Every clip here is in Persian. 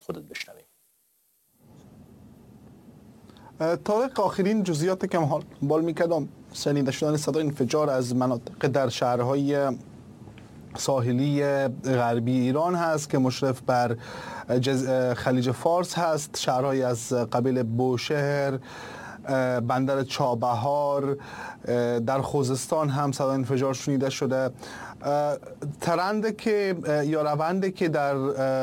خودت بشنویم. طارق، آخرین جزئیاتی که ما بال میکردم شنیده شدن صدای انفجار از مناطق در شهرهای ساحلی غربی ایران هست که مشرف بر خلیج فارس هست. شهرهایی از قبیل بوشهر، بندر چابهار، در خوزستان هم صدای انفجار شنیده شده. ترند که یا روندی که در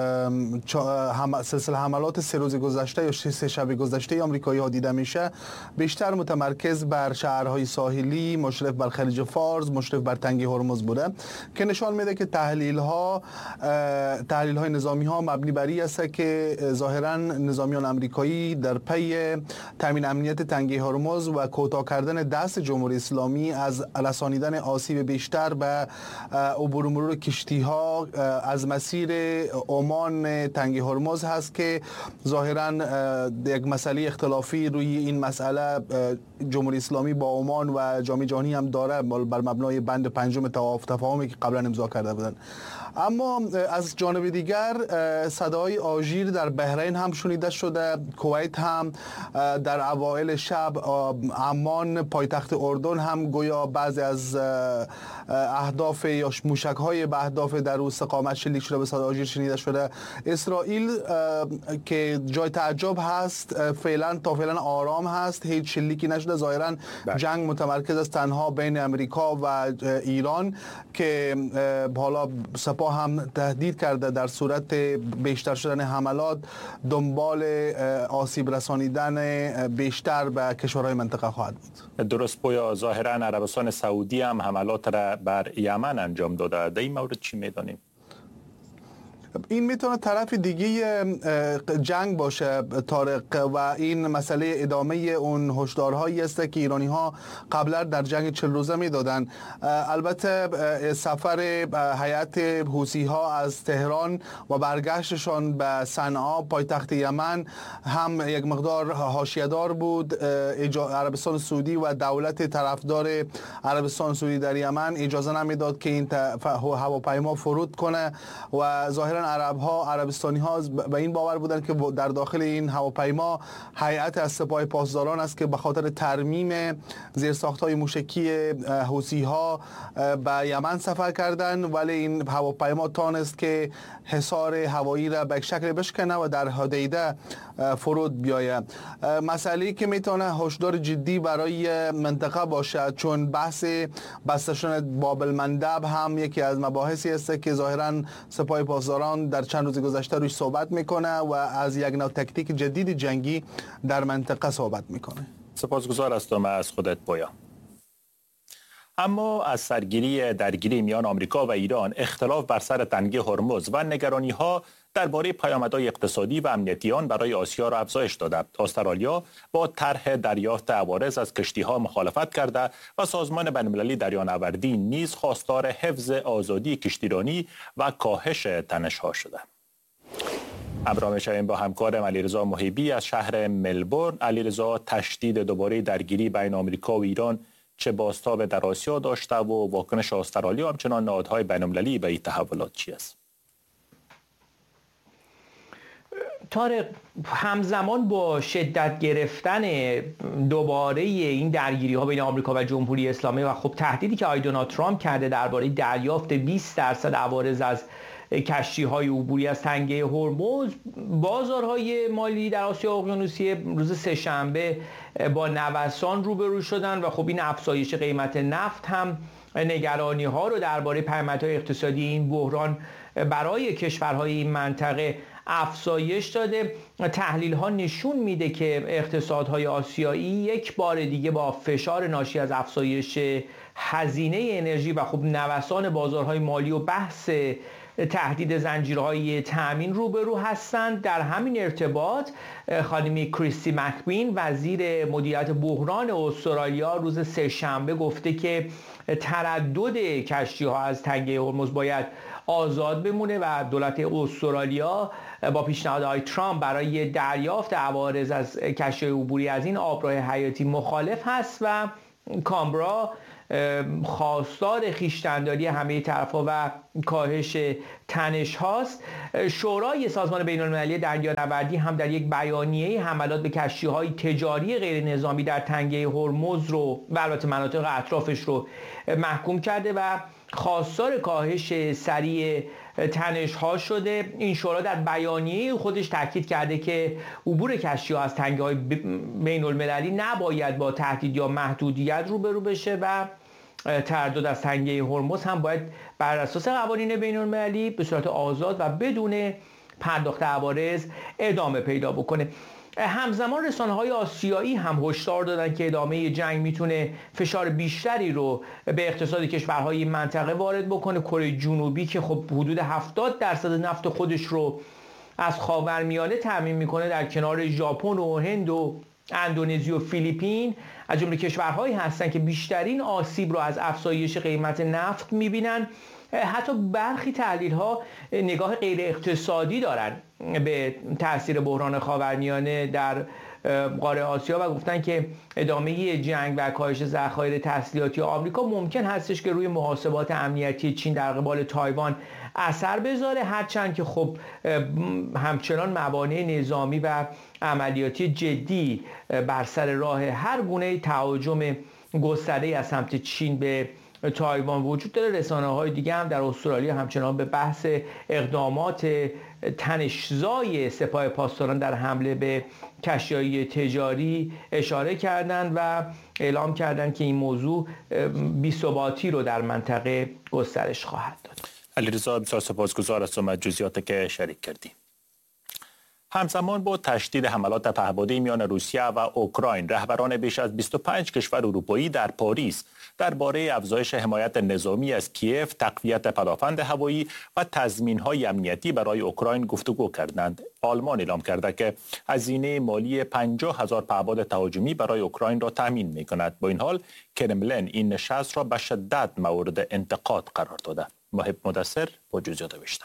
سلسله حملات 3 روز گذشته یا 3 شب گذشته آمریکایی ها دیده میشه بیشتر متمرکز بر شهرهای ساحلی مشرف بر خلیج فارس، مشرف بر تنگه هرمز بوده که نشان میده که تحلیل های نظامی ها مبنی بر این است که ظاهرا نظامیان آمریکایی در پی تامین امنیت تنگه هرمز و کوتاه کردن دست جمهوری اسلامی از رسانیدن آسیب بیشتر به عبور و مرور کشتی ها از مسیر عمان تنگه هرمز هست که ظاهرا یک مسئله اختلافی روی این مسئله جمهوری اسلامی با عمان و جامعه جهانی هم داره بر مبنای بند 5 تفاهمی که قبلا امضا کرده بودن. اما از جانب دیگر صدای آژیر در بحرین هم شنیده شده. کویت هم در اوایل شب، عمان پایتخت اردن هم گویا بعضی از اهداف یا موشک‌های به اهداف در او استقامت شلیک شده به صدای آژیر شنیده شده. اسرائیل که جای تعجب هست تا فعلا آرام هست، هیچ شلیکی نشده. ظاهرا جنگ متمرکز است تنها بین امریکا و ایران که حالا سپاه هم تهدید کرده در صورت بیشتر شدن حملات دنبال آسیب رسانیدن بیشتر به کشورهای منطقه خواهد بود. درست پویا، ظاهرا عربستان سعودی هم حملات را بر یمن انجام داده. در این مورد چی میدانیم؟ این میتونه طرف دیگه جنگ باشه طارق، و این مسئله ادامه اون هشدارهایی است که ایرانی ها قبلا در جنگ 40 روزه میدادن. البته سفر هیئت حوثی ها از تهران و برگشتشان به صنعا پایتخت یمن هم یک مقدار حاشیه‌دار بود. عربستان سعودی و دولت طرفدار عربستان سعودی در یمن اجازه نمیداد که این هواپیما فرود کنه و ظاهرا عربستانی ها به این باور بودند که در داخل این هواپیما هیئت از سپاه پاسداران است که به خاطر ترمیم زیرساخت‌های موشکی حوثی ها به یمن سفر کردند، ولی این هواپیما تانست که حصار هوایی را به شکل بشکنه و در حدیده فرود بیاید. مسئله‌ای که میتونه هشدار جدی برای منطقه باشد، چون بحث بسته شدن باب المندب هم یکی از مباحثی است که ظاهرا سپاه پاسداران در چند روز گذشته روش صحبت میکنه و از یک نوع تکتیک جدید جنگی در منطقه صحبت میکنه. سپاسگزار هستم از خودت پویا. اما از درگیری میان آمریکا و ایران، اختلاف بر سر تنگه هرمز و نگرانی ها درباره پیامدهای اقتصادی و امنیتی آن برای آسیا را افزایش داده. استرالیا با طرح دریافت عوارض از کشتی‌ها مخالفت کرده و سازمان بین‌المللی دریانوردی نیز خواستار حفظ آزادی کشتیرانی و کاهش تنش‌ها شده. همراه می‌شویم با همکارم علیرضا محیبی از شهر ملبورن. علیرضا، تشدید دوباره درگیری بین آمریکا و ایران چه بازتاب در آسیا داشته و واکنش استرالیا همچنان نهادهای بین‌المللی به این تحولات چی است؟ طارق، همزمان با شدت گرفتن دوباره این درگیری ها بین آمریکا و جمهوری اسلامی و خب تهدیدی که دونالد ترامپ کرده درباره دریافت 20% عوارض از کشتی‌های عبوری از تنگه هرمز، بازارهای مالی در آسیا اقیانوسیه روز سه‌شنبه با نوسان روبرو شدن و خب این افزایش قیمت نفت هم نگرانی ها رو درباره پیامدهای اقتصادی این بحران برای کشورهای این منطقه افزایش داده. تحلیل ها نشون میده که اقتصادهای آسیایی یک بار دیگه با فشار ناشی از افزایش هزینه انرژی و خب نوسان بازارهای مالی و بحث تهدید زنجیرهای تامین روبرو هستند. در همین ارتباط خانمی کریستی مکوین، وزیر مدیریت بحران استرالیا، روز سه‌شنبه گفته که تردد کشتی‌ها از تنگه هرمز باید آزاد بمونه و دولت استرالیا با پیشنهادهای ترامپ برای دریافت عوارض از کشتی عبوری از این آبراه حیاتی مخالف هست و کامبرا خواستار خویشتن‌داری همه طرف‌ها و کاهش تنش هاست. شورای سازمان بین‌المللی دریانوردی هم در یک بیانیه حملات به کشتی‌های تجاری غیر نظامی در تنگه هرمز رو و البته مناطق اطرافش رو محکوم کرده و خواستار کاهش سریع تنش ها شده. این شورا در بیانیه خودش تاکید کرده که عبور کشتی‌ها از تنگه‌های بین‌المللی نباید با تهدید یا محدودیت روبرو بشه و تردد از تنگه هرمز هم باید بر اساس قوانین بین‌المللی به صورت آزاد و بدون پرداخت عوارض ادامه پیدا بکنه. همزمان رسانه‌های آسیایی هم هشدار دادن که ادامه جنگ میتونه فشار بیشتری رو به اقتصاد کشورهای منطقه وارد بکنه. کره جنوبی که خب حدود 70% نفت خودش رو از خاورمیانه تامین میکنه، در کنار ژاپن و هند و اندونزی و فیلیپین از جمله کشورهایی هستن که بیشترین آسیب رو از افزایش قیمت نفت میبینن. حتی برخی تحلیل‌ها نگاه غیر اقتصادی دارن به تاثیر بحران خاورمیانه در قاره آسیا و گفتن که ادامه جنگ و کاهش ذخایر تسلیحاتی آمریکا ممکن هستش که روی محاسبات امنیتی چین در قبال تایوان اثر بذاره، هرچند که خب همچنان موانع نظامی و عملیاتی جدی بر سر راه هر گونه تهاجم گسترده از سمت چین به تایوان وجود داره. رسانه‌های دیگه هم در استرالیا همچنان به بحث اقدامات تنش‌زای سپاه پاسداران در حمله به کشتی‌های تجاری اشاره کردند و اعلام کردند که این موضوع بی‌ثباتی رو در منطقه گسترش خواهد داد. علیرضا بسیار سپاسگزار از شما جزئیاتی که شریک کردیم. همزمان با تشدید حملات پهپادی میان روسیه و اوکراین، رهبران بیش از 25 کشور اروپایی در پاریس درباره افزایش حمایت نظامی از کیف، تقویت پدافند هوایی و تضمین‌های امنیتی برای اوکراین گفتگو کردند. آلمان اعلام کرده که هزینه مالی 50,000 پهپاد تهاجمی برای اوکراین را تامین می‌کند. با این حال کرملین این نشست را به شدت مورد انتقاد قرار داده. محب مدثر با جزئیات بیشتر.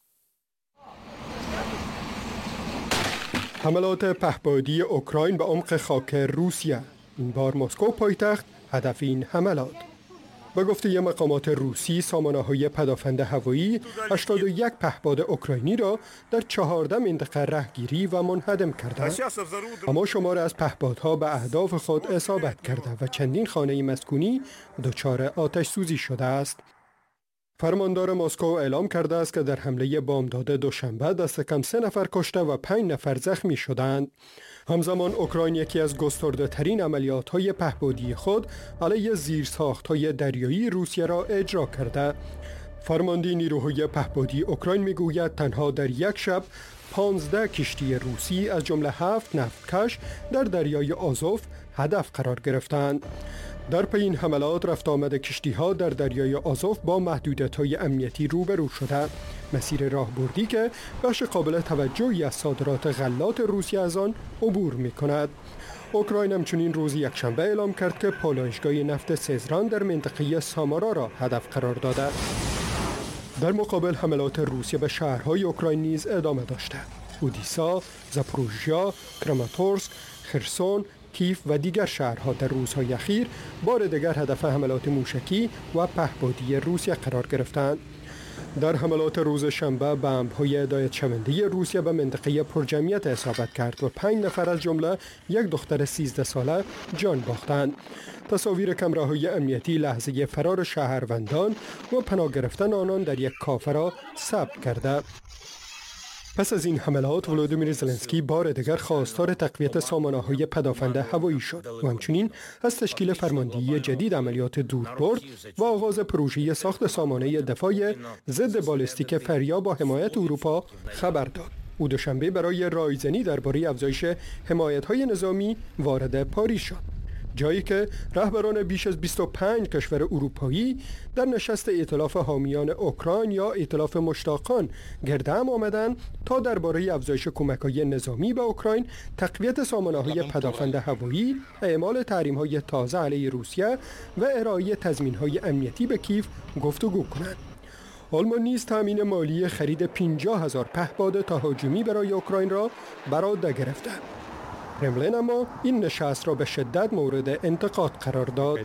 حملات پهپادی اوکراین به عمق خاک روسیه، این بار مسکو پایتخت هدف این حملات. به گفته مقامات روسی، سامانه‌های پدافند هوایی 81 پهپاد اوکراینی را در 14 منطقه رهگیری و منهدم کردند. اما شمار از پهپادها به اهداف خود اصابت کرده و چندین خانه مسکونی دچار آتش سوزی شده است. فرماندار مسکو اعلام کرده است که در حمله بامداد دوشنبه دست کم 3 نفر کشته و 5 نفر زخمی شدند. همزمان اوکراین یکی از گسترده ترین عملیات های پهپادی خود علیه زیرساخت‌های دریایی روسیه را اجرا کرده. فرمانده نیروهای پهپادی اوکراین میگوید تنها در یک شب 15 کشتی روسی از جمله 7 نفتکش در دریای آزوف هدف قرار گرفتند. در پی این حملات رفت آمد کشتی‌ها در دریای آزوف با محدودیت‌های امنیتی روبرو شده. مسیر راهبردی که بخش قابل توجهی از صادرات غلات روسیه از آن عبور می‌کند. اوکراین همچنین روز یکشنبه اعلام کرد که پالایشگاه نفت سزران در منطقه سامارا را هدف قرار داده. در مقابل حملات روسیه به شهرهای اوکراین نیز ادامه داشته. اودیسا، زاپروژیا، کراماتورسک، خرسون، کیف و دیگر شهرها در روزهای اخیر بار دیگر هدف حملات موشکی و پهپادی روسیه قرار گرفتند. در حملات روز شنبه بمب‌های هدایت شونده روسیه به منطقه پرجمعیت اصابت کرد و 5 نفر از جمله یک دختر 13 ساله جان باختند. تصاویر کامراهای امنیتی لحظه فرار شهروندان و پناه گرفتن آنان در یک کافه را ثبت کرده. پس از این حملات ولودیمیر زلنسکی بار دیگر خواستار تقویت سامانه‌های پدافند هوایی شد و همچنین از تشکیل فرماندهی جدید عملیات دوربرد و آغاز پروژه ساخت سامانه دفاع ضد بالستیک فریا با حمایت اروپا خبر داد. او دوشنبه برای رایزنی درباره افزایش حمایت‌های نظامی وارد پاریس شد، جایی که رهبران بیش از 25 کشور اروپایی در نشست ائتلاف حامیان اوکراین یا ائتلاف مشتاقان گرد هم آمدند تا درباره افزایش کمک‌های نظامی به اوکراین، تقویت سامانه‌های پدافند هوایی، اعمال تحریم‌های تازه علیه روسیه و ارائه تضمین‌های امنیتی به کیف گفتگو کنند. آلمان نیز تامین مالی خرید 50,000 پهپاد تهاجمی برای اوکراین را بر عهده گرفته. کرملین اما این نشست را به شدت مورد انتقاد قرار داد.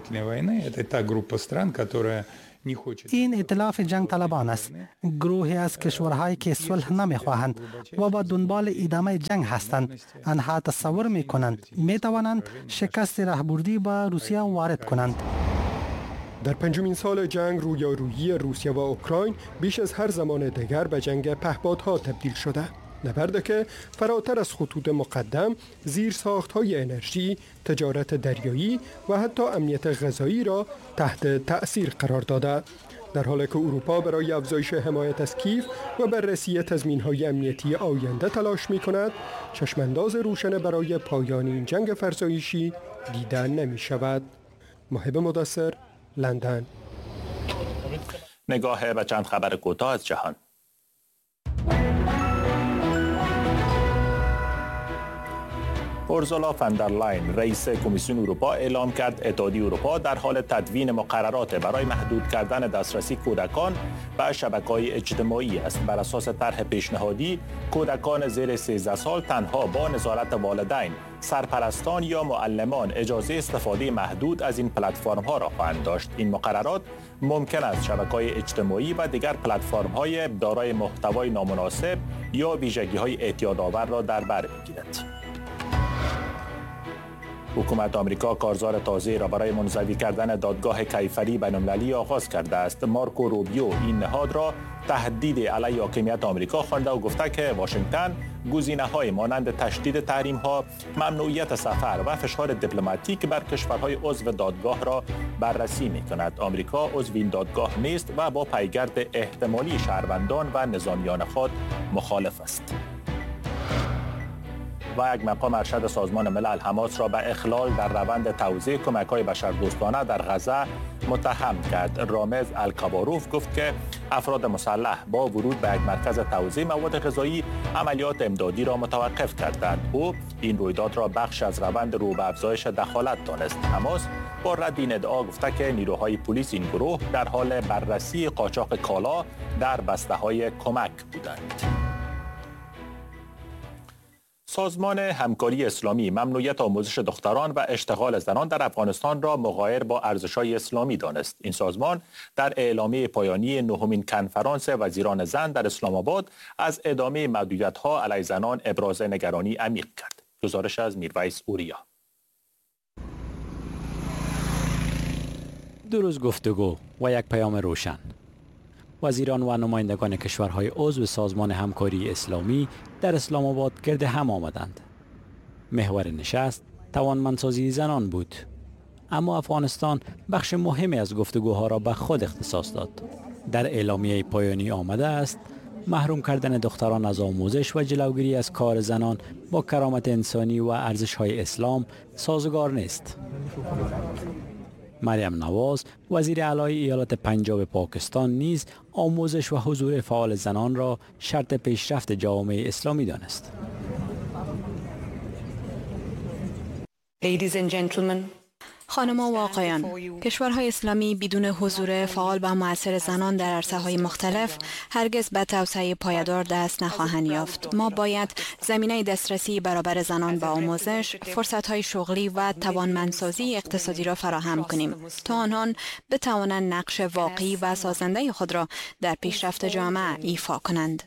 این ائتلاف جنگ طلبان است، گروهی از کشورهایی که صلح نمیخواهند و با دنبال ادامه جنگ هستند. آنها تصور میکنند میتوانند شکست راهبردی به روسیه وارد کنند. در پنجمین سال جنگ رویارویی روسیه و اوکراین بیش از هر زمان دیگر به جنگ پهپادها تبدیل شده. نبردی که فراتر از خطوط مقدم، زیرساخت‌های انرژی، تجارت دریایی و حتی امنیت غذایی را تحت تأثیر قرار داده. در حالی که اروپا برای افزایش حمایت از کیف و بررسی تضمین‌های امنیتی آینده تلاش می‌کند، چشمانداز روشن برای پایان این جنگ فرسایشی دیده نمی‌شود. محب مدثر، لندن. نگاه به چند خبر کوتاه از جهان. اورسولا فاندرلاین رئیس کمیسیون اروپا اعلام کرد اتحادیه اروپا در حال تدوین مقررات برای محدود کردن دسترسی کودکان به شبکه‌های اجتماعی است. بر اساس طرح پیشنهادی، کودکان زیر 13 سال تنها با نظارت والدین، سرپرستان یا معلمان اجازه استفاده محدود از این پلتفرم‌ها را خواهند داشت. این مقررات ممکن است شبکه‌های اجتماعی و دیگر پلتفرم‌های دارای محتوای نامناسب یا ویژگی‌های اعتیادآور را در بر بگیرد. حکومت آمریکا کارزار تازه را برای منزوی کردن دادگاه کیفری بین‌المللی آغاز کرده است. مارکو روبیو این نهاد را تهدید علیه حاکمیت آمریکا خوانده و گفته که واشنگتن گزینه‌های مانند تشدید تحریم‌ها، ممنوعیت سفر و فشار دیپلماتیک بر کشورهای عضو دادگاه را بررسی می‌کند. آمریکا عضو این دادگاه نیست و با پیگرد احتمالی شهروندان و نظامیان خود مخالف است. و یک مقام ارشد سازمان ملل حماس را به اخلال در روند توزیع کمک‌های بشردوستانه در غزه متهم کرد. رامز الکباروف گفت که افراد مسلح با ورود به یک مرکز توزیع مواد غذایی عملیات امدادی را متوقف کردند. او این رویداد را بخش از روند رو به افزایش دخالت دانست. حماس با رد این ادعا گفته که نیروهای پلیس این گروه در حال بررسی قاچاق کالا در بسته‌های کمک بودند. سازمان همکاری اسلامی ممنوعیت آموزش دختران و اشتغال زنان در افغانستان را مغایر با ارزش‌های اسلامی دانست. این سازمان در اعلامیه پایانی نهمین کنفرانس وزیران زن در اسلام آباد از ادامه محدودیت‌ها علیه زنان ابراز نگرانی عمیق کرد. گزارش از میرویس اوریا. دو روز گفتگو و یک پیام روشن. وزیران و نمایندگان کشورهای عضو سازمان همکاری اسلامی در اسلام آباد گرد هم آمدند. محور نشست توانمندسازی زنان بود. اما افغانستان بخش مهمی از گفتگوها را به خود اختصاص داد. در اعلامیه پایانی آمده است محروم کردن دختران از آموزش و جلوگیری از کار زنان با کرامت انسانی و ارزش‌های اسلام سازگار نیست. مریم نواز وزیر اعلی ایالات پنجاب پاکستان نیز آموزش و حضور فعال زنان را شرط پیشرفت جامعه اسلامی دانست. خانم‌ها و آقایان، کشورهای اسلامی بدون حضور فعال و مؤثر زنان در عرصه‌های مختلف هرگز به توسعه پایدار دست نخواهند یافت. ما باید زمینه دسترسی برابر زنان به آموزش، فرصت‌های شغلی و توانمندسازی اقتصادی را فراهم کنیم تا آنها بتوانند نقش واقعی و سازنده خود را در پیشرفت جامعه ایفا کنند.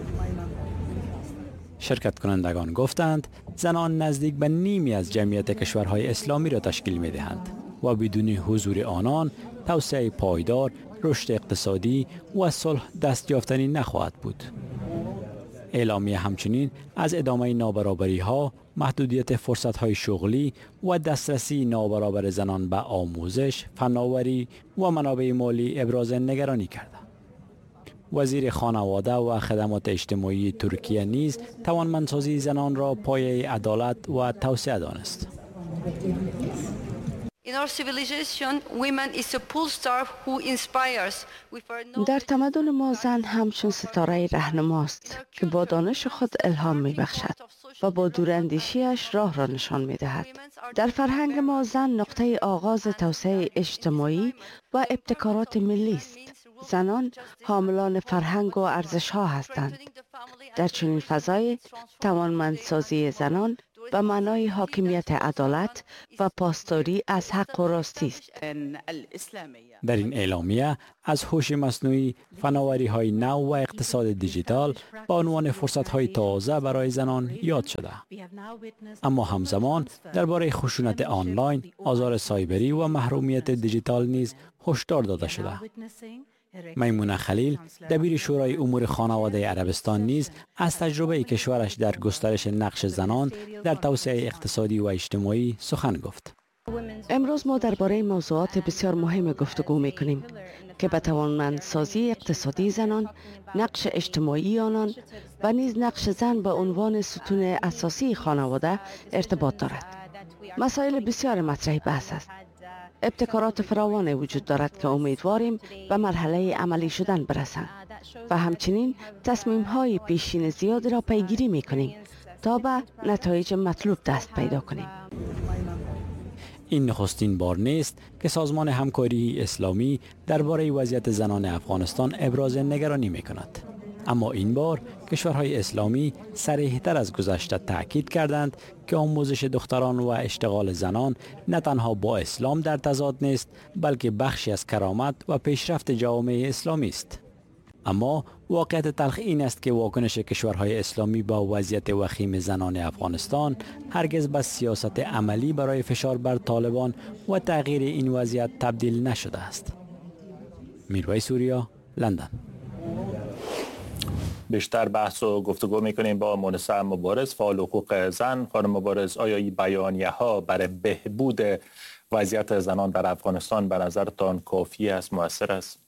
شرکت کنندگان گفتند زنان نزدیک به نیمی از جمعیت کشورهای اسلامی را تشکیل می دهند و بدون حضور آنان توسعه پایدار، رشد اقتصادی و صلح دست یافتنی نخواهد بود. اعلامیه همچنین از ادامه نابرابری ها، محدودیت فرصت های شغلی و دسترسی نابرابر زنان به آموزش، فناوری و منابع مالی ابراز نگرانی کرد. وزیر خانواده و خدمات اجتماعی ترکیه نیز توانمندسازی زنان را پایه عدالت و توسعه دانست. در تمدن ما زن همچون ستاره رهنماست که با دانش خود الهام می بخشد و با دوراندیشیش راه را نشان می دهد. در فرهنگ ما زن نقطه آغاز توسعه اجتماعی و ابتکارات ملی است. زنان حاملان فرهنگ و ارزش‌ها هستند. در چنین فضای توانمندسازی زنان به معنای حاکمیت عدالت و پاسداری از حق و راستی است. در این اعلامیه از هوش مصنوعی، فناوری‌های نو و اقتصاد دیجیتال به عنوان فرصت‌های تازه برای زنان یاد شده. اما همزمان درباره خشونت آنلاین، آزار سایبری و محرومیت دیجیتال نیز هشدار داده شده. میمونه خلیل، دبیر شورای امور خانواده عربستان نیز از تجربه کشورش در گسترش نقش زنان در توسعه اقتصادی و اجتماعی سخن گفت. امروز ما درباره موضوعات بسیار مهم گفتگو می‌کنیم که به توانمندسازی اقتصادی زنان، نقش اجتماعی آنان و نیز نقش زن به عنوان ستون اساسی خانواده ارتباط دارد. مسائل بسیار مطرح بحث است. ابتکارات فراوان وجود دارد که امیدواریم به مرحله عملی شدن برسند و همچنین تصمیم‌های پیشین زیاد را پیگیری می‌کنیم تا به نتایج مطلوب دست پیدا کنیم. این نخستین بار نیست که سازمان همکاری اسلامی درباره وضعیت زنان افغانستان ابراز نگرانی می‌کند. اما این بار کشورهای اسلامی صریح‌تر از گذشته تأکید کردند که آموزش دختران و اشتغال زنان نه تنها با اسلام در تضاد نیست، بلکه بخشی از کرامت و پیشرفت جامعه اسلامی است. اما واقعیت تلخ این است که واکنش کشورهای اسلامی با وضعیت وخیم زنان افغانستان هرگز به سیاست عملی برای فشار بر طالبان و تغییر این وضعیت تبدیل نشده است. میرویس سوریا، لندن. بیشتر بحث و گفتگو میکنیم با مونسه مبارز، فعال حقوق زن. خانم مبارز، آیا این بیانیه ها برای بهبود وضعیت زنان در افغانستان به نظرتان کافی است، مؤثر است؟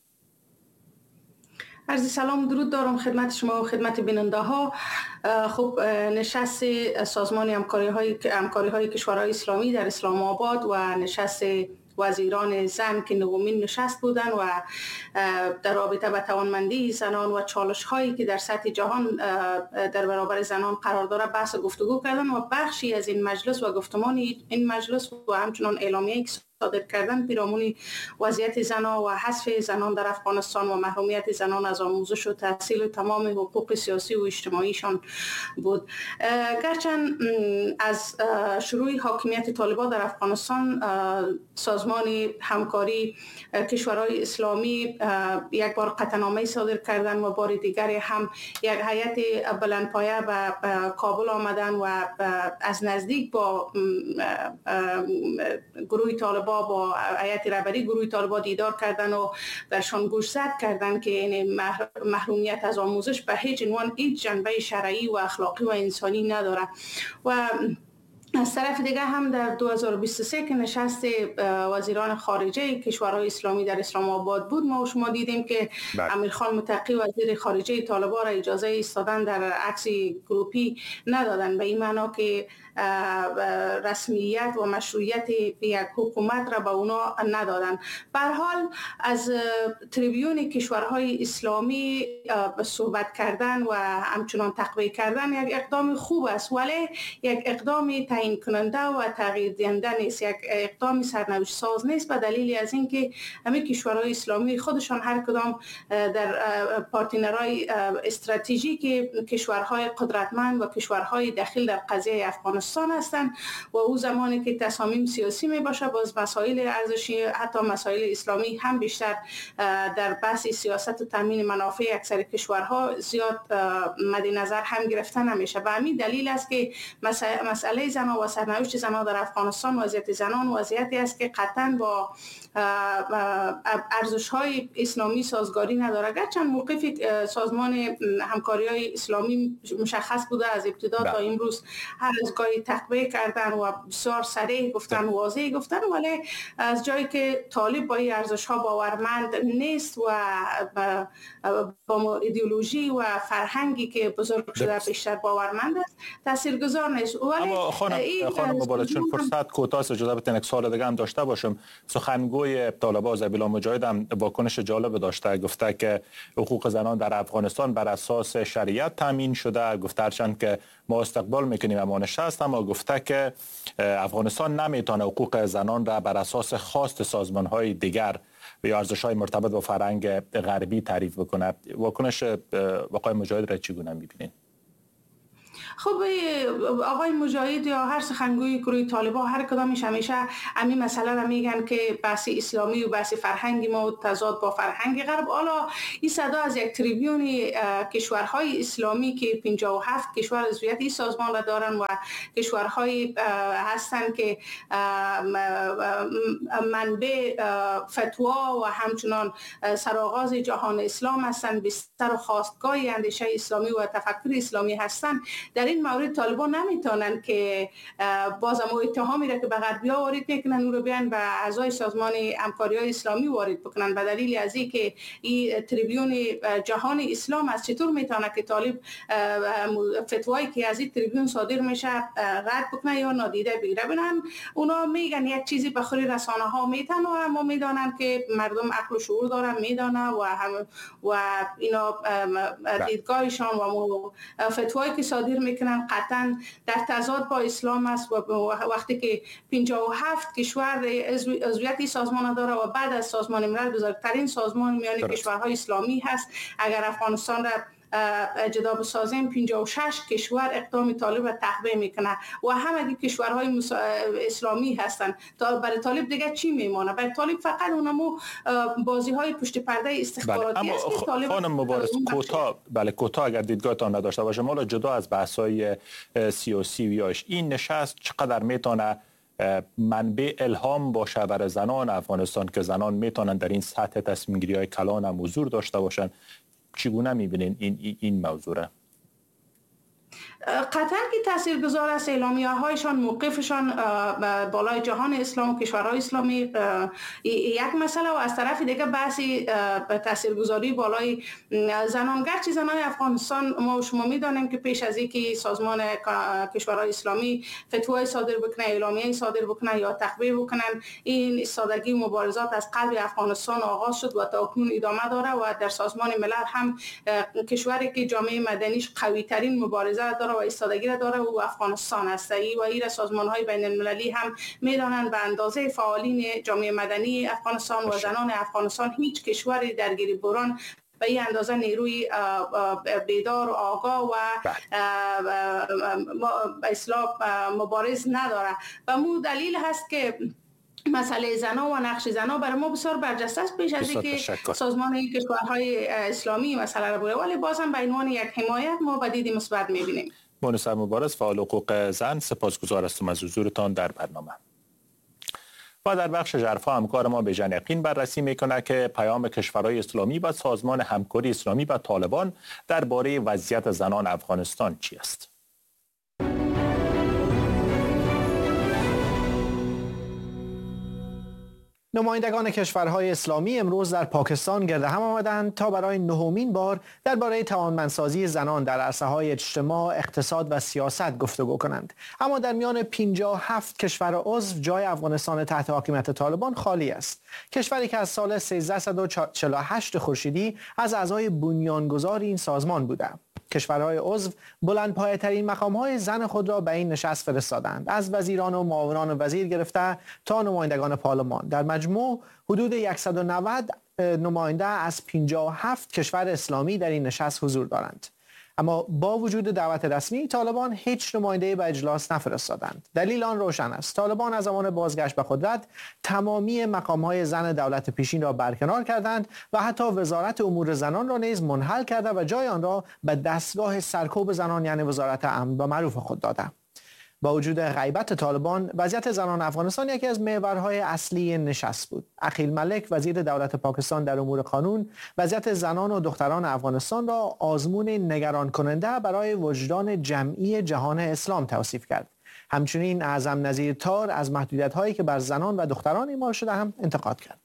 عرض سلام و درود دارم خدمت شما و خدمت بیننده ها. خب نشست سازمان همکاری های کشورهای اسلامی در اسلام آباد و نشست وزیران زن که نومین نشست بودن و در رابطه با توانمندی زنان و چالش هایی که در سطح جهان در برابر زنان قرار داره بحث گفتگو کردن و بخشی از این مجلس و گفتمان این مجلس و همچنان اعلامیه‌ای که صادر کردن پیرامون وضعیت زنان و حذف زنان در افغانستان و محرومیت زنان از آموزش و تحصیل و تمام حقوق سیاسی و اجتماعیشان بود. گرچند از شروع حاکمیت طالبان در افغانستان سازمان همکاری کشورهای اسلامی یک بار قطعنامه صادر کردن و بار دیگر هم یک هیئت بلندپایه به کابل آمدن و از نزدیک با گروه طالبان با هیئت رهبری گروه طالبان دیدار کردن و درشان گوشزد کردن که این محرومیت از آموزش به هیچ عنوان هیچ جنبه شرعی و اخلاقی و انسانی نداره. و از طرف دیگه هم در 2023 که نشست وزیران خارجه کشورهای اسلامی در اسلام آباد بود، ما و شما دیدیم که امیرخان متقی وزیر خارجه طالبان را اجازه ایستادن در عکس گروپی ندادن، به این معنا که رسمیت و مشروعیت یک حکومت را به اونا ندادن. به هر حال از تریبیون کشورهای اسلامی صحبت کردن و همچنان تقویه کردن یک اقدام خوب است، ولی یک اقدام تعیین کننده و تغییر دهنده نیست، یک اقدام سرنوشت ساز نیست، به دلیل از اینکه همه کشورهای اسلامی خودشان هر کدام در پارتنرهای استراتژیک کشورهای قدرتمند و کشورهای داخل در قضیه افغانستان هستند و او زمانی که تصامیم سیاسی می باشه باز مسائل ارزشی حتی مسائل اسلامی هم بیشتر در بحث سیاست و تامین منافع اکثر کشورها زیاد مد نظر هم گرفته نمیشه. به همین دلیل است که مسئله زنان و سرنوشت زنان در افغانستان، وضعیت زنان وضعیتی است که قطعا با ارزش‌های اسلامی سازگاری نداره. گرچند موقف سازمان همکاری‌های اسلامی مشخص بوده از ابتدا تا امروز، هر از گاهی تقویه کردن و بسیار صریح گفتن، واضح گفتن، ولی از جایی که طالب با این ارزش‌ها باورمند نیست و با ایدئولوژی و فرهنگی که بزرگ شده بیشتر باورمند است، تاثیرگذار نیست. اما خانم مبارز، چون فرصت کوتاه است، اجازه بدین یک سوال دیگه هم داشته باشم. سخنگوی طالبان زبیلا مجاهد هم واکنش جالب داشته، گفته که حقوق زنان در افغانستان بر اساس شریعت تامین شده. گفته هرچند که ما استقبال میکنیم اما نشست، اما گفته که افغانستان نمیتونه حقوق زنان را بر اساس خواست سازمان‌های دیگر و یا ارزش‌های مرتبط با فرهنگ غربی تعریف بکنه. واکنش آقای مجاهد را چگونه می‌بینید؟ خب آقای مجاهد یا هر سخنگوی گروه طالبان هر کدامش همیشه همین مسئله را میگن که بحث اسلامی و بحث فرهنگی ما تضاد با فرهنگ غرب. حالا این صدا از یک تریبیون کشورهای اسلامی که 57 کشور عضویت این سازمان را دارن و کشورهای هستند که منبع فتوا و همچنان سرآغاز جهان اسلام هستند، بستر و خاستگاه اندیشه اسلامی و تفکر اسلامی هستند. در این مورد طالبان نمیتونن که بازم اتهامی را که به غربی‌ها وارد میکنن اون رو بیان به اعضای سازمان همکاری‌های اسلامی وارد بکنن به دلیل از اینکه این تریبیون جهان اسلام است. چطور میتونه که طالب فتوایی که از این تریبیون صادر میشه رد بکنه یا نادیده بگیره؟ ببینن اونا میگن یک چیزی به خوری رسانه ها میتن و ما میدانن که مردم عقل و شعور دارن میدانه و اینا دیدگاهشان و فتوایی که صادر میکنن قطعا در تضاد با اسلام است. و وقتی که 57 کشور عضویت سازمان داره و بعد از سازمان ملل بزرگترین سازمان میان کشورهای اسلامی هست، اگر افغانستان را جدا بسازیم 56 کشور اقدام طالب را تخبیه میکنه و همه کشورهای اسلامی هستند. برای طالب دیگه چی میمانه؟ برای طالب فقط اونمو بازی های پشت پرده استخباراتی است که طالب. خانم مبارز کوتاه اگر دیدگاهتان نداشته باشه، ما جدا از بحث‌های سیاسی ویاش این نشست چقدر میتونه منبع الهام باشه برای زنان افغانستان که زنان میتونن در این سطح تصمیم گیری های کلان هم حضور داشته باشن؟ چگونه میبینین این موضوع را؟ قطعا که تاثیرگذار است. اعلامیه‌هایشان موقفشان بالای جهان اسلام و کشورهای اسلامی یک مسئله و از طرف دیگه بحثی تاثیرگذاری بالای زنان. گرچه زنان افغانستان ما شما میدانیم که پیش از اینکه سازمان کشورهای اسلامی فتوای صادر بکنه، اعلامیه صادر بکنه یا تخبیه بکنن، این ایستادگی مبارزات از قلب افغانستان آغاز شد و تا اکنون ادامه داره و در سازمان ملل هم کشوری که جامعه مدنیش قوی ترین مبارزه داره و ایستادگی را داره و افغانستان است. و این سازمان‌های بین المللی هم میدانند به اندازه فعالین جامعه مدنی افغانستان و زنان افغانستان هیچ کشوری درگیر بحران به این اندازه نیروی بیدار و آگاه و به اصطلاح مبارز نداره. و مو دلیل هست که مسئله زنا و نقش زنا برای ما بسیار برجسته است پیش از اینکه سازمان کشورهای اسلامی مسئله را بگیره، ولی بازم به عنوان یک حمایت ما به دید مثبت می‌بینیم. مونسا مبارز، فعال حقوق زن، سپاسگزار هستم از حضورتان در برنامه. و در بخش ژرفا همکار ما بیژن یقین بررسی میکنه که پیام کشورهای اسلامی و سازمان همکاری اسلامی و طالبان درباره وضعیت زنان افغانستان چی است؟ نمایندگان کشورهای اسلامی امروز در پاکستان گرد هم آمدند تا برای نهمین بار درباره توانمندسازی زنان در عرصه‌های اجتماع، اقتصاد و سیاست گفتگو کنند. اما در میان 57 کشور عضو جای افغانستان تحت حاکمیت طالبان خالی است. کشوری که از سال 1348 خورشیدی از اعضای بنیانگذار این سازمان بوده. کشورهای عضو بلندپایه‌ترین مقام‌های زن خود را به این نشست فرستادند، از وزیران و معاونان وزیر گرفته تا نمایندگان پارلمان. در مجموع حدود 190 نماینده از 57 کشور اسلامی در این نشست حضور دارند. اما با وجود دعوت رسمی، طالبان هیچ نماینده به اجلاس نفرستادند. دلیل آن روشن است. طالبان از زمان بازگشت به قدرت تمامی مقام‌های زن دولت پیشین را برکنار کردند و حتی وزارت امور زنان را نیز منحل کرده و جای آن را به دستگاه سرکوب زنان یعنی وزارت امن و معروف خود داده. با وجود غیبت طالبان، وضعیت زنان افغانستان یکی از محورهای اصلی نشست بود. اخیل ملک، وزیر دولت پاکستان در امور قانون، وضعیت زنان و دختران افغانستان را آزمون نگران کننده برای وجدان جمعی جهان اسلام توصیف کرد. همچنین اعظم نظیر تار از محدودیت‌هایی که بر زنان و دختران اعمال شده هم انتقاد کرد.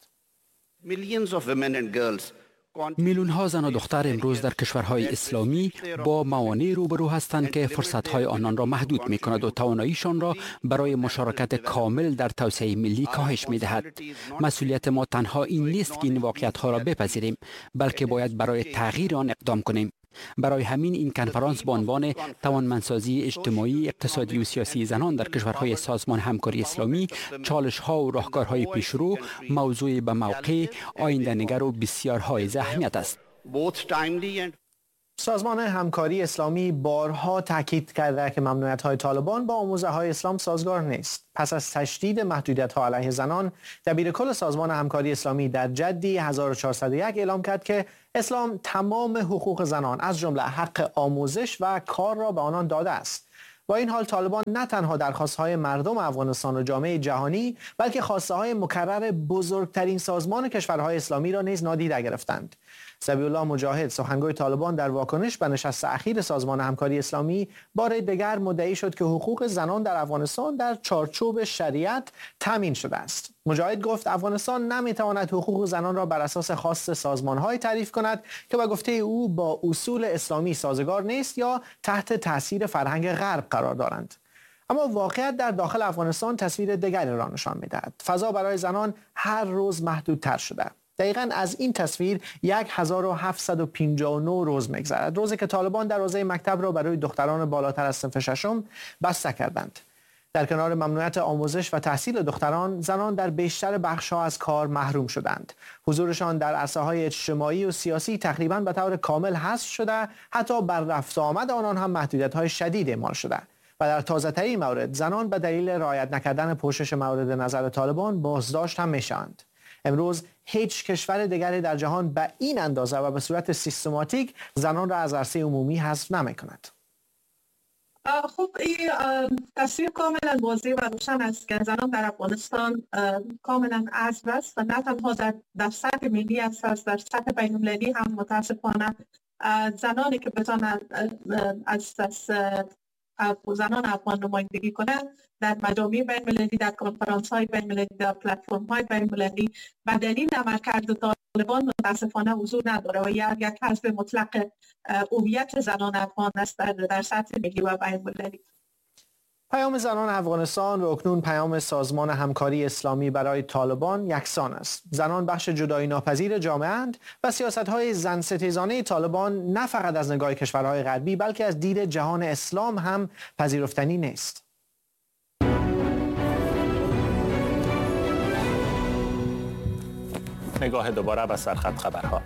میلیون‌ها زن و دختر امروز در کشورهای اسلامی با موانع روبرو هستند که فرصت‌های آنان را محدود می‌کند و تواناییشان را برای مشارکت کامل در توسعه ملی کاهش می‌دهد. مسئولیت ما تنها این نیست که این واقعیت‌ها را بپذیریم، بلکه باید برای تغییر آن اقدام کنیم. برای همین این کنفرانس با عنوان توانمندسازی اجتماعی، اقتصادی و سیاسی زنان در کشورهای سازمان همکاری اسلامی، چالش‌ها و راهکارهای پیشرو، موضوع به موقع، آینده‌نگر و بسیار حائز اهمیت است. سازمان همکاری اسلامی بارها تاکید کرده که ممنوعیت‌های طالبان با آموزه‌های اسلام سازگار نیست. پس از تشدید محدودیت‌ها علیه زنان، دبیرکل سازمان همکاری اسلامی در جدی 1401 اعلام کرد که اسلام تمام حقوق زنان از جمله حق آموزش و کار را به آنان داده است. با این حال طالبان نه تنها درخواست‌های مردم افغانستان و جامعه جهانی، بلکه خواسته‌های مکرر بزرگترین سازمان کشورهای اسلامی را نیز نادیده گرفتند. ذبیح الله مجاهد، سخنگوی طالبان، در واکنش به نشست اخیر سازمان همکاری اسلامی بار دیگر مدعی شد که حقوق زنان در افغانستان در چارچوب شریعت تامین شده است. مجاهد گفت افغانستان نمیتواند حقوق زنان را بر اساس خواست سازمان‌های تعریف کند که به گفته او با اصول اسلامی سازگار نیست یا تحت تاثیر فرهنگ غرب قرار دارند. اما واقعیت در داخل افغانستان تصویر دیگری را نشان می‌دهد. فضا برای زنان هر روز محدودتر شده. دقیقاً از این تصویر 1759 روز می‌گذرد، روزی که طالبان دروازه مکتب را برای دختران بالاتر از صنف ششم بسته کردند. در کنار ممنوعیت آموزش و تحصیل دختران، زنان در بیشتر بخش‌ها از کار محروم شدند. حضورشان در عرصه‌های اجتماعی و سیاسی تقریباً به طور کامل حذف شده، حتی بر رفت و آمد آنان هم محدودیت‌های شدید اعمال شده. و در تازه‌ترین مورد، زنان به دلیل رعایت نکردن پوشش مورد نظر طالبان بازداشت هم می‌شوند. امروز هیچ کشور دیگری در جهان به این اندازه و به صورت سیستماتیک زنان را از عرصه عمومی حذف نمی‌کند. خب این تصویر کاملا واضح و روشن است که زنان در افغانستان کاملا عزل است و نه تنها در سطح ملی است، در سطح بین‌المللی هم متاسفانه زنانی که بتوانند از زنان افغان نمایندگی کنند در مجامع بین‌المللی، در کنفرانس‌های بین‌المللی، در پلتفرم‌های بین‌المللی به دلیل عملکرد طالبان متاسفانه حضور نداره و یک حذف مطلق هویت زنان افغان است در سطح ملی و بین‌المللی. پیام زنان افغانستان و اکنون پیام سازمان همکاری اسلامی برای طالبان یکسان است. زنان بخش جدایی ناپذیر جامعه اند و سیاست‌های زن ستیزانه طالبان نه فقط از نگاه کشورهای غربی بلکه از دید جهان اسلام هم پذیرفتنی نیست. نگاه دوباره به سرخط خبرها.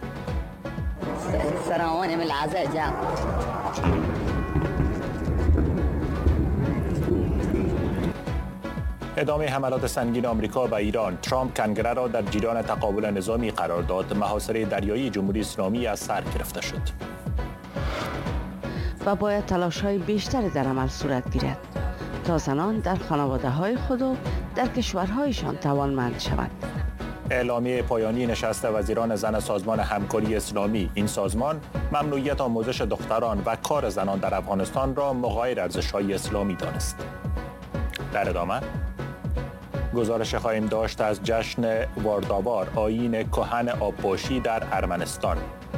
ادامه حملات سنگین آمریکا و ایران. ترامپ کنگره را در جریان تقابل نظامی قرار داد. محاصره دریایی جمهوری اسلامی از سر گرفته شد. و باید تلاش‌های بیشتری در عمل صورت گیرد تا زنان در خانواده‌های خود و در کشورهایشان توانمند شوند. اعلامیه پایانی نشست وزیران زن سازمان همکاری اسلامی. این سازمان ممنوعیت آموزش دختران و کار زنان در افغانستان را مغایر ارزش‌های اسلامی دانست. در ادامه گزارش خواهیم داشت از جشن وارداوار، آیین کهن آبپاشی در ارمنستان.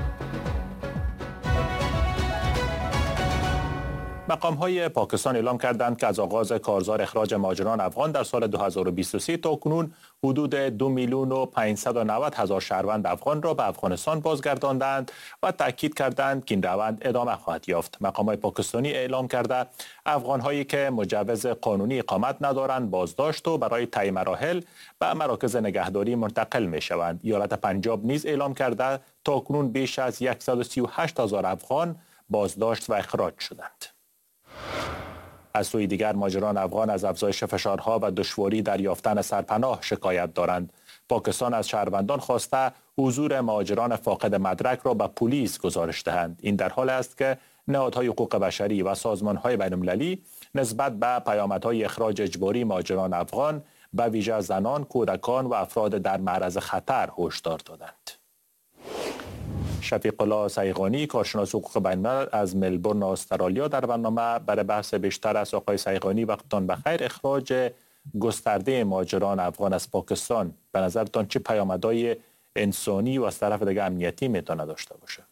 مقام‌های پاکستان اعلام کردند که از آغاز کارزار اخراج مهاجران افغان در سال 2023 تا کنون حدود 2,590,000 شهروند افغان را به افغانستان بازگرداندند و تاکید کردند که این روند ادامه خواهد یافت. مقام‌های پاکستانی اعلام کرده افغان‌هایی که مجوز قانونی اقامت ندارند بازداشت و برای طی مراحل به مراکز نگهداری منتقل می‌شوند. ایالت پنجاب نیز اعلام کرده تا کنون بیش از 138,000 افغان بازداشت و اخراج شدند. از سوی دیگر مهاجران افغان از افزایش فشارها و دشواری در یافتن سرپناه شکایت دارند. پاکستان از شهروندان خواسته حضور مهاجران فاقد مدرک را به پلیس گزارش دهند. این در حال است که نهادهای حقوق بشری و سازمان‌های بین‌المللی نسبت به پیامدهای اخراج اجباری مهاجران افغان به ویژه زنان، کودکان و افراد در معرض خطر هشدار دادند. شفیق الله سیغانی، کارشناس حقوق بین‌الملل از ملبورن استرالیا، در برنامه برای بحث بیشتر از آقای سیغانی. وقتتان بخیر. اخراج گسترده مهاجران افغان از پاکستان به نظرتان چه پیامدهای انسانی و از طرف دیگه امنیتی میتونه داشته باشه؟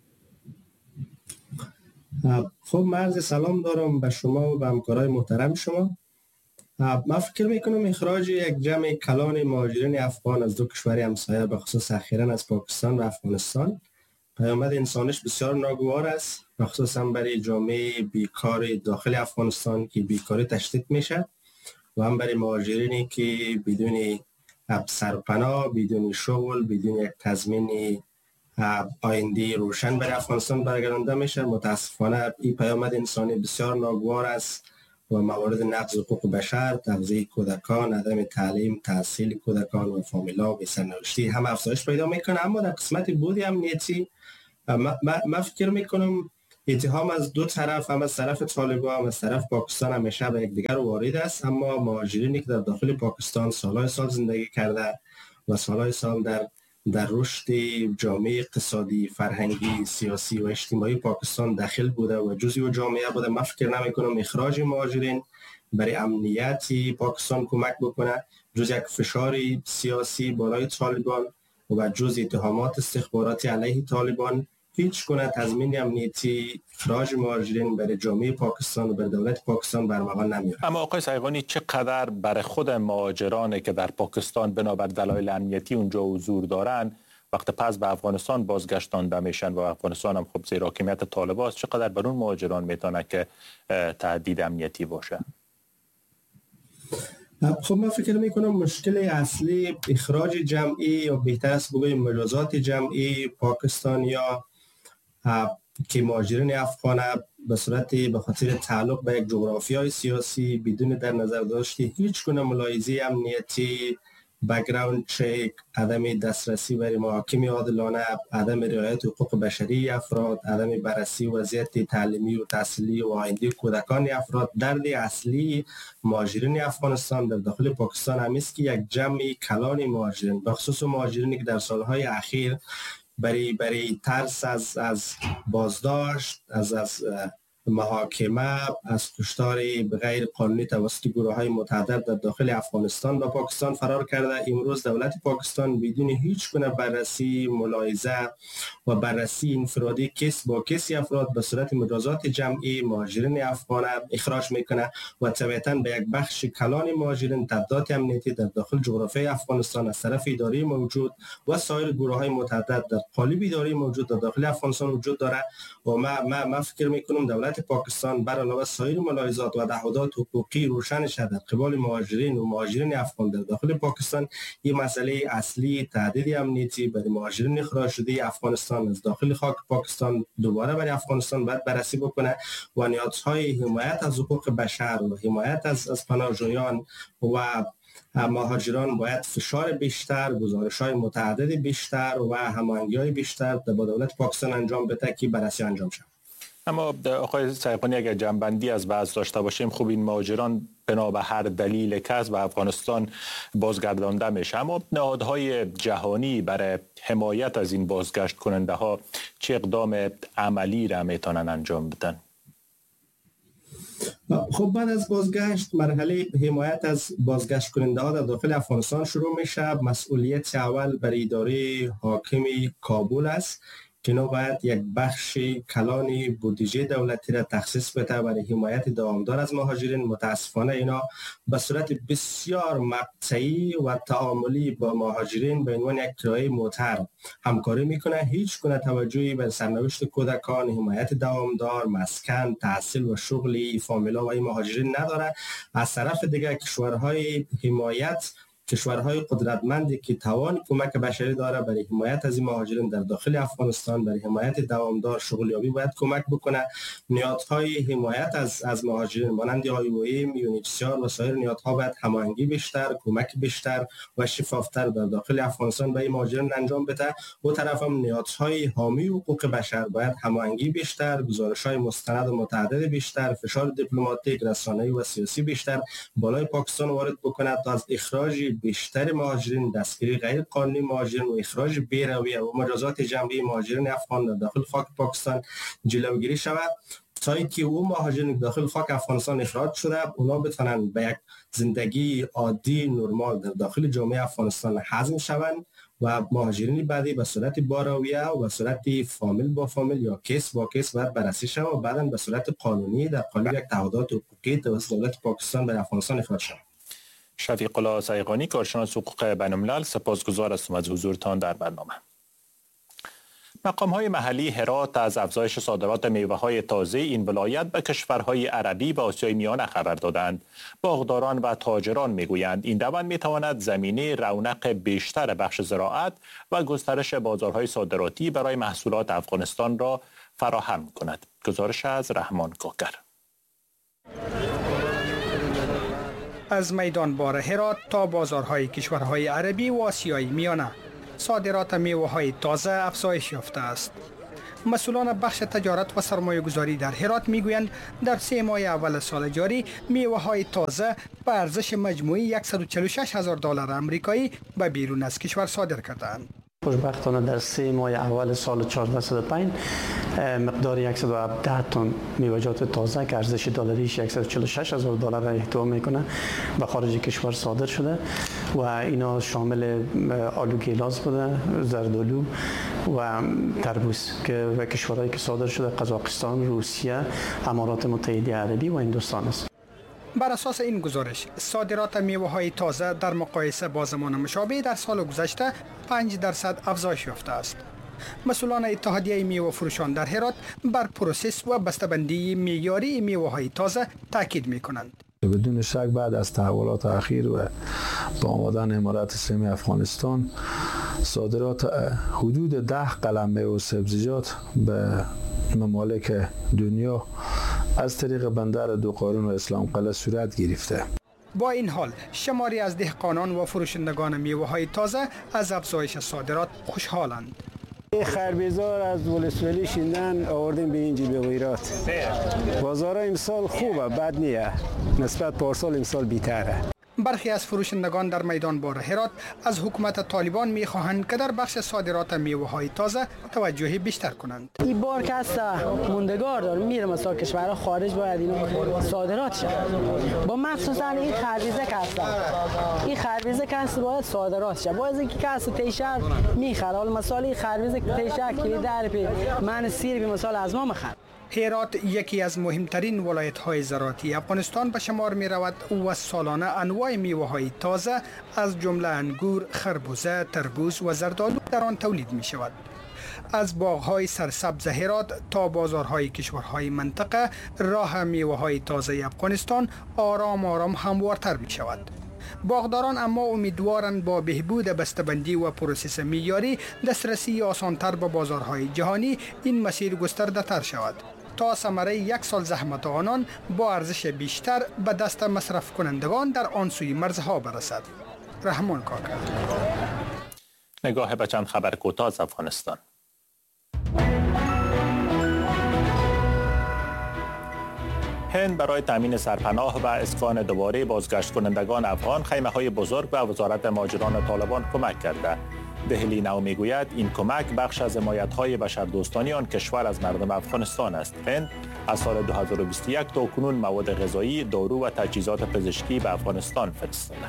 خب عرض سلام دارم به شما و به همکارای محترم شما. من فکر میکنم اخراج یک جمع کلان مهاجرین افغان از دو کشور همسایه به خصوص اخیراً از پاکستان و افغانستان پیامد انسانیش بسیار ناگوار است، خصوصا برای جامعه بیکار داخل افغانستان که بیکاری تشدید میشه و هم برای مهاجرینی که بدون سرپناه، بدون شغل، بدون یک تضمین آینده روشن برای افغانستان برگردانده میشه. متاسفانه این پیامد انسانی بسیار ناگوار است و موارد نقض حقوق بشر، تغذیه کودکان، عدم تعلیم، تحصیل کودکان و فامیلا و سرنوشتی هم افزایش پیدا میکنه. اما در قسمت بود امنیتی من فکر میکنم اتهام از دو طرف، هم از طرف طالبان هم از طرف پاکستان همیشه به یکدیگر وارد است. اما مهاجرینی که در داخل پاکستان سالهای سال زندگی کرده و سالهای سال در رشد جامعه اقتصادی، فرهنگی، سیاسی و اجتماعی پاکستان داخل بوده و جزئی جامعه بوده، من فکر نمی کنم اخراج مهاجرین برای امنیتی پاکستان کمک بکنه جز یک فشار سیاسی بالای طالبان و جز اتهامات استخباراتی علیه طالبان هیچ گونه تضمین امنیتی اخراج مهاجرین برای جامعه پاکستان و برای دولت پاکستان برمغان نمیاره. اما آقای سیغانی چقدر برای خود مهاجرانی که در پاکستان بنابر دلایل امنیتی اونجا حضور دارن وقت پس به افغانستان بازگشتانده میشن و افغانستان هم خب زیر حاکمیت طالبان است، چقدر بر اون مهاجران میتونه که تهدید امنیتی باشه؟ خب من فکر میکنم مشکل اصلی اخراج جمعی یا بهتر است بگویم مجازات جمعی پاکستانیا که مهاجرین افغان به خاطر تعلق به یک جغرافیای سیاسی بدون در نظر داشته هیچ گونه ملاحظه امنیتی، بک‌گراند چک، عدم دسترسی برای محاکم عادلانه، عدم رعایت حقوق بشری افراد، عدم بررسی وضعیت تعلیمی و تحصیلی و آینده کودکان افراد، درد اصلی مهاجرین افغانستان در داخل پاکستان هم است که یک جمع کلان مهاجرین، بخصوص مهاجرینی که در سالهای اخیر برای ترس از بازداشت، از محاکمه، از کشتار غیر قانونی توسط گروه‌های متعدد در داخل افغانستان و پاکستان فرار کرده. امروز دولت پاکستان بدون هیچ گونه بررسی، ملاحظه و بررسی انفرادی کس با کسی افراد به صورت مجازات جمعی مهاجرین افغان اخراج میکنه و طبیعتاً به یک بخش کلان مهاجرین تهدیدات امنیتی در داخل جغرافیای افغانستان از طرف اداره موجود و سایر گروه‌های متعدد در قالب اداره موجود در داخل افغانستان وجود داره و ما فکر میکنم دولت پاکستان بر علاوه سایر ملاحظات و تعهدات حقوقی روشنش در قبال مهاجرین و مهاجرین افغان در داخل پاکستان این مسئله اصلی تهدید امنیتی برای مهاجرین اخراج شده افغانستان از داخل خاک پاکستان دوباره برای افغانستان باید بررسی بکنه و نیازهای حمایت از حقوق بشر و حمایت از پناهجویان و مهاجران باید فشار بیشتر، گزارش‌های متعدد بیشتر و هماهنگی‌های بیشتر با دولت پاکستان انجام بده که بررسی انجام شود. اما آقای سیغانی اگر جنبندی از بحث داشته باشیم، خوب این مهاجران بنا به هر دلیل کس به افغانستان بازگردانده میشه، اما نهادهای جهانی برای حمایت از این بازگشت کننده ها چه اقدام عملی را میتونن انجام بدن؟ خب بعد از بازگشت مرحله حمایت از بازگشت کننده ها در داخل افغانستان شروع میشه. مسئولیت اول برای اداره حاکم کابل است که اینا باید یک بخش کلان بودجه دولتی را تخصیص بده برای حمایت دوامدار از مهاجرین. متاسفانه اینا به صورت بسیار مقطعی و تعاملی با مهاجرین به عنوان یک کرایه معتبر همکاری میکنه. هیچ گونه توجهی به سرنوشت کودکان، حمایت دوامدار، مسکن، تحصیل و شغلی فامیلا و این مهاجرین نداره. از طرف دیگر کشورهای حمایت، کشورهای قدرتمندی که توان کمک بشری داره برای حمایت از این مهاجرین در داخل افغانستان، برای حمایت دوامدار شغلیابی باید کمک بکنه. نیازهای حمایت از مهاجرین مانند IOM، UNHCR و سایر نیازها باید هماهنگی بیشتر، کمک بیشتر و شفافتر در داخل افغانستان برای مهاجرین انجام بده. و طرف هم نیازهای حامی حقوق بشر باید هماهنگی بیشتر، گزارش‌های مستند و متعدد بیشتر، فشار دیپلماتیک، رسانه‌ای و سیاسی بیشتر بالای پاکستان وارد بکنه تا از اخراج بیشتر مهاجرین، دستگیری غیر قانونی مهاجرین و اخراج بی‌رویه و مجازات جمعی مهاجرین افغان در داخل خاک پاکستان جلوگیری شود تا اینکه او مهاجرین داخل خاک افغانستان اخراج شده اونا بتونن به یک زندگی عادی نرمال در داخل جامعه افغانستان هضم شوند و مهاجرین بعدی به صورت بارویه و به صورت فامیل با فامیل یا کیس با کیس باید بررسی شود و بعداً به صورت قانونی در قالب یک تعهدات حقوقی توسط دولت پاکستان به افغانستان اخراج شود. شفیق الله سیغانی، کارشناس حقوق بین‌الملل، سپاسگزار هستم از حضورتان در برنامه. مقام‌های محلی هرات از افزایش صادرات میوه‌های تازه این ولایت به کشورهای عربی و آسیای میانه خبر دادند. باغداران و تاجران میگویند این روند میتواند زمینه رونق بیشتر بخش زراعت و گسترش بازارهای صادراتی برای محصولات افغانستان را فراهم کند. گزارش از رحمان کاکر. از میدان بار هرات تا بازارهای کشورهای عربی و آسیای میانه صادرات میوه‌های تازه افزایش یافته است. مسئولان بخش تجارت و سرمایه‌گذاری در هرات میگویند در 3 ماه اول سال جاری میوه‌های تازه به ارزش مجموعی $146,000 آمریکایی به بیرون از کشور صادر کردند. خوشبختانه در 3 ماه اول سال 1405 مقدار 117 تن میوه‌جات تازه که ارزش دلاریش $146,000 را احتوا میکنه به خارج کشور صادر شده و اینا شامل آلو گیلاس بوده، زردآلو و تربوز که و کشورهایی که صادر شده قزاقستان، روسیه، امارات متحده عربی و هندوستان است. بر اساس این گزارش صادرات میوه‌های تازه در مقایسه با زمان مشابه در سال گذشته 5% افزایش یافته است. مسئولان اتحادیه میوه فروشان در هرات بر پروسس و بسته‌بندی معیاری میوه‌های تازه تاکید می‌کنند. بدون شک بعد از تحولات اخیر و با آمدن امارت اسلامی افغانستان صادرات حدود 10 قلم میوه و سبزیجات به ممالک دنیا از طریق بندر دوقارون و اسلام قلعه صورت گرفته. با این حال شماری از دهقانان و فروشندگان میوه‌های تازه از افزایش صادرات خوشحالند. خربزار از ولسوالی شیندن آوردیم به اینجا به غیرات. بازار امسال خوبه، بد نیه. نسبت پارسال امسال بیتره. برخی از فروشندگان در میدان بار هرات از حکومت طالبان می‌خواهند که در بخش صادرات میوه‌های تازه توجه بیشتر کنند. این بار که است موندگار داره میره مثلا کشورها خارج باید اینو صادرات شه. با مخصوصا این خربزه که است. این خربزه که است باید صادرات شه. باید اینکه که است تیشر میخره. حالا مثلا این خربزه تیشر که در پی من سیر به مثال از ما میخره. هرات یکی از مهمترین ولایت‌های زراعتی افغانستان به شمار می‌رود و سالانه انواع میوه‌های تازه از جمله انگور، خربوزه، تربوز و زردآلو در آن تولید می‌شود. از باغ‌های سرسبز هرات تا بازارهای کشورهای منطقه راه میوه‌های تازه افغانستان آرام آرام هموارتر می‌شود. باغداران اما امیدوارند با بهبود بسته‌بندی و پروسس معیاری دسترسی آسان‌تر به بازارهای جهانی این مسیر گسترده‌تر شود تا ثمره 1 سال زحمت آنان با ارزش بیشتر به دست مصرف کنندگان در آن سوی مرزها برسد. رحمان کاکر. نگاه به چند خبر کوتاه از افغانستان. هند برای تامین سرپناه و اسکان دوباره بازگشت کنندگان افغان خیمه‌های بزرگ به وزارت مهاجران طالبان کمک کرده. دهلی نو میگوید این کمک بخش از حمایت‌های بشردوستانی آن کشور از مردم افغانستان است. هند از سال 2021 تا کنون مواد غذایی، دارو و تجهیزات پزشکی به افغانستان فرستاده.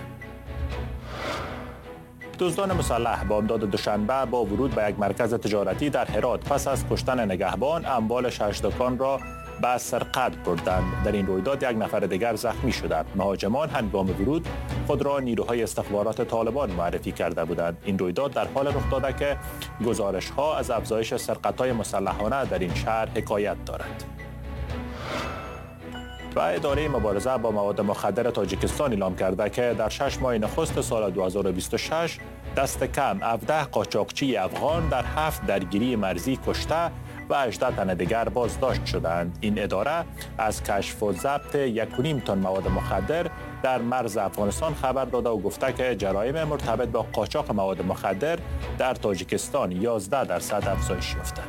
دزدان مسلح بامداد دوشنبه با ورود به یک مرکز تجارتی در هرات پس از کشتن نگهبان اموال 6 دکان را به سرقت بردند. در این رویداد 1 نفر دیگر زخمی شده. مهاجمان هنگام ورود خود را نیروهای استخبارات طالبان معرفی کرده بودند. این رویداد در حال رخ داده که گزارش‌ها از افزایش سرقت‌های مسلحانه در این شهر حکایت دارد. و اداره مبارزه با مواد مخدر تاجیکستان اعلام کرده که در 6 ماه نخست سال 2026 دست کم 17 قاچاقچی افغان در 7 درگیری مرزی کشته و 18 تن دیگر بازداشت شدند. این اداره از کشف و ضبط 1.5 تن مواد مخدر در مرز افغانستان خبر داده و گفته که جرایم مرتبط با قاچاق مواد مخدر در تاجیکستان 11% افزایش یافته.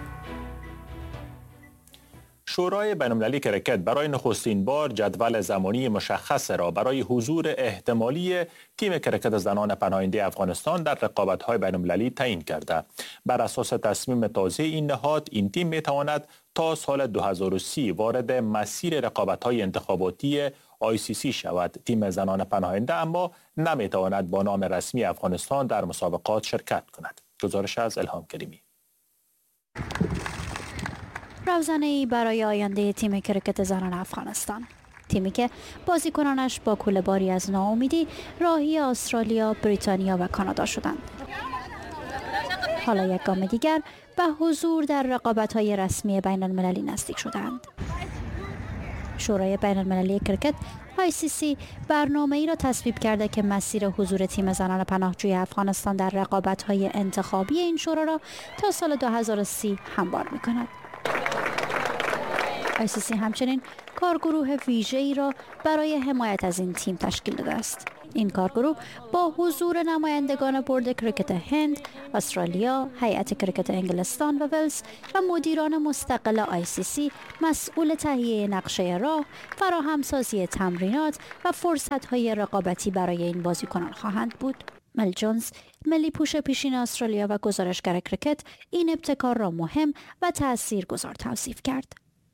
شورای بین‌المللی کرکت برای نخستین بار جدول زمانی مشخص را برای حضور احتمالی تیم کرکت زنان پناهنده افغانستان در رقابت‌های بین‌المللی تعیین کرده. بر اساس تصمیم تازه این نهاد، این تیم می‌تواند تا سال 2030 وارد مسیر رقابت‌های انتخاباتی ICC شود. تیم زنان پناهنده اما نمی‌تواند با نام رسمی افغانستان در مسابقات شرکت کند. گزارش از الهام کریمی. روزانه‌ای برای آینده تیم کرکت زنان افغانستان، تیمی که بازیکنانش با کوله‌باری از ناامیدی راهی استرالیا، بریتانیا و کانادا شدند. حالا یک گام دیگر به حضور در رقابت‌های رسمی بین المللی نزدیک شدند. شورای بین المللی کرکت ICC برنامه‌ای را تصویب کرده که مسیر حضور تیم زنان پناهجوی افغانستان در رقابت‌های انتخابی این شورا را تا سال 2030 هموار می‌کند. ICC همچنین کارگروه ویژه‌ای را برای حمایت از این تیم تشکیل داده است. این کارگروه با حضور نمایندگان بورد کرکت هند، استرالیا، هیئت کرکت انگلستان و ولز و مدیران مستقل ICC مسئول تهیه نقشه راه، فراهمسازی تمرینات و فرصت‌های رقابتی برای این بازیکنان خواهند بود. مل جونز، ملی پوش پیشین استرالیا و گزارشگر کرکت، این ابتکار را مهم و تاثیرگذار توصیف کرد.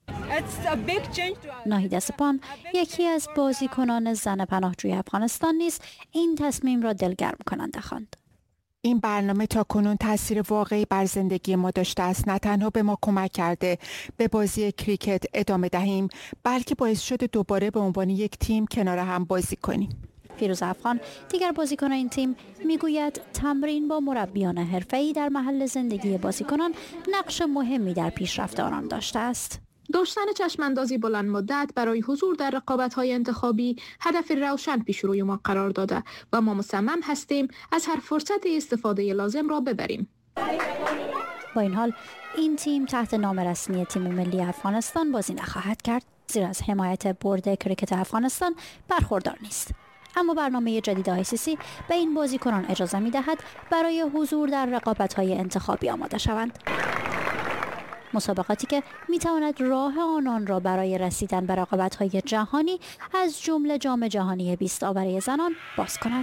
ناهید سپان، یکی از بازیکنان زن پناهجوی افغانستان نیز این تصمیم را دلگرم کننده خواند. این برنامه تا کنون تاثیر واقعی بر زندگی ما داشته است. نه تنها به ما کمک کرده به بازی کریکت ادامه دهیم، بلکه باعث شده دوباره به عنوان یک تیم کنار هم بازی کنیم. فیروز افغان، دیگر بازیکن این تیم، میگوید تمرین با مربیان حرفه‌ای در محل زندگی بازیکنان نقش مهمی در پیشرفت آنان داشته است. داشتن چشماندازی بلند مدت برای حضور در رقابت‌های انتخابی هدف روشن پیش روی ما قرار داده و ما مصمم هستیم از هر فرصت استفاده لازم را ببریم. با این حال این تیم تحت نام رسمی تیم ملی افغانستان بازی نخواهد کرد، زیرا از حمایت بورد کرکت افغانستان برخوردار نیست. اما برنامه جدید ICC به این بازیکنان اجازه می‌دهد برای حضور در رقابت‌های انتخابی آماده شوند. مسابقاتی که میتواند راه آنان را برای رسیدن به رقابت‌های جهانی از جمله جام جهانی 20 آوره زنان باز کند.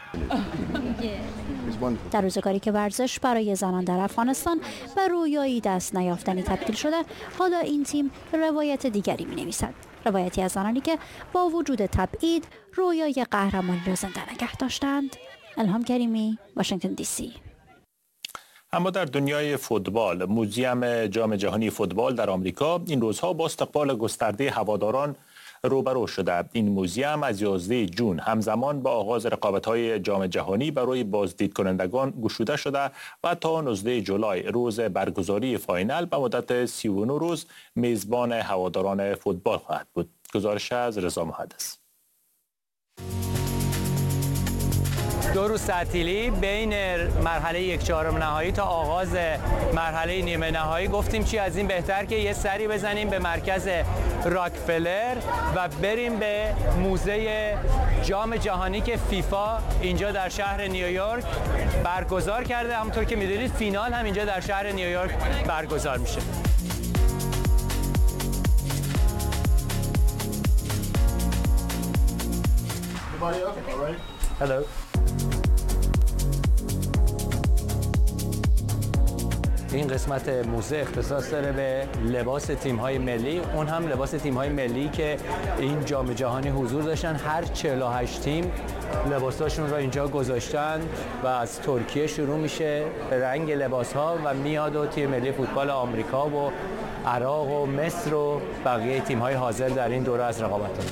در روزگاری که ورزش برای زنان در افغانستان به رویایی دست نیافتنی تبدیل شده، حالا این تیم روایت دیگری می‌نویسد. روایتی از زنانی که با وجود تبعید رویای قهرمانی را زنده نگه داشتند. الهام کریمی، واشنگتن دی سی. اما در دنیای فوتبال، موزیم جام جهانی فوتبال در آمریکا این روزها با استقبال گسترده هواداران روبرو شده. این موزیم از 11 جون همزمان با آغاز رقابت‌های جام جهانی برای بازدید کنندگان گشوده شده و تا 19 جولای روز برگزاری فاینال به مدت 39 روز میزبان هواداران فوتبال خواهد بود. گزارش از رضا محدث. 2 روز تعطیلی بین مرحله 1/4 نهایی تا آغاز مرحله نیمه نهایی. گفتیم چی از این بهتر که یه سری بزنیم به مرکز راکفلر و بریم به موزه جام جهانی که فیفا اینجا در شهر نیویورک برگزار کرده. همونطور که میدونید فینال هم اینجا در شهر نیویورک برگزار میشه. Hello. این قسمت موزه اختصاص داره به لباس تیم‌های ملی، اون هم لباس تیم‌های ملی که این جام جهانی حضور داشتن. هر 48 تیم لباساشون رو اینجا گذاشتن و از ترکیه شروع میشه رنگ لباس‌ها و میاد و تیم ملی فوتبال آمریکا و عراق و مصر و بقیه تیم‌های حاضر در این دوره از رقابت.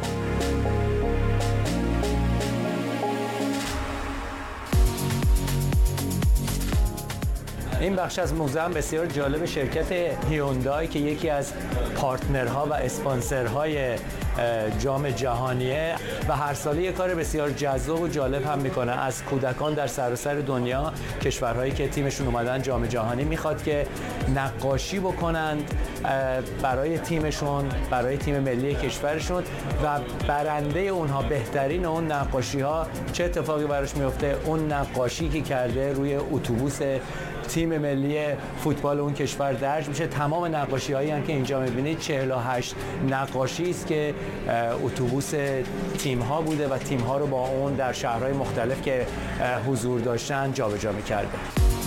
این بخش از موزه هم بسیار جالب. شرکت هیوندای که یکی از پارتنرها و اسپانسرهای جام جهانیه و هر ساله یک کار بسیار جذاب و جالب هم میکنه. از کودکان در سراسر دنیا، کشورهایی که تیمشون اومدن جام جهانی، میخواد که نقاشی بکنند برای تیمشون، برای تیم ملی کشورشون و برنده اونها، بهترین اون نقاشی ها چه اتفاقی براش میفته؟ اون نقاشی که کرده روی اتوبوس تیم ملی فوتبال اون کشور درج میشه. تمام نقاشی هایی هم که اینجا میبینید 48 نقاشی است که اتوبوس تیم ها بوده و تیم ها رو با اون در شهرهای مختلف که حضور داشتن جابجا میکرده.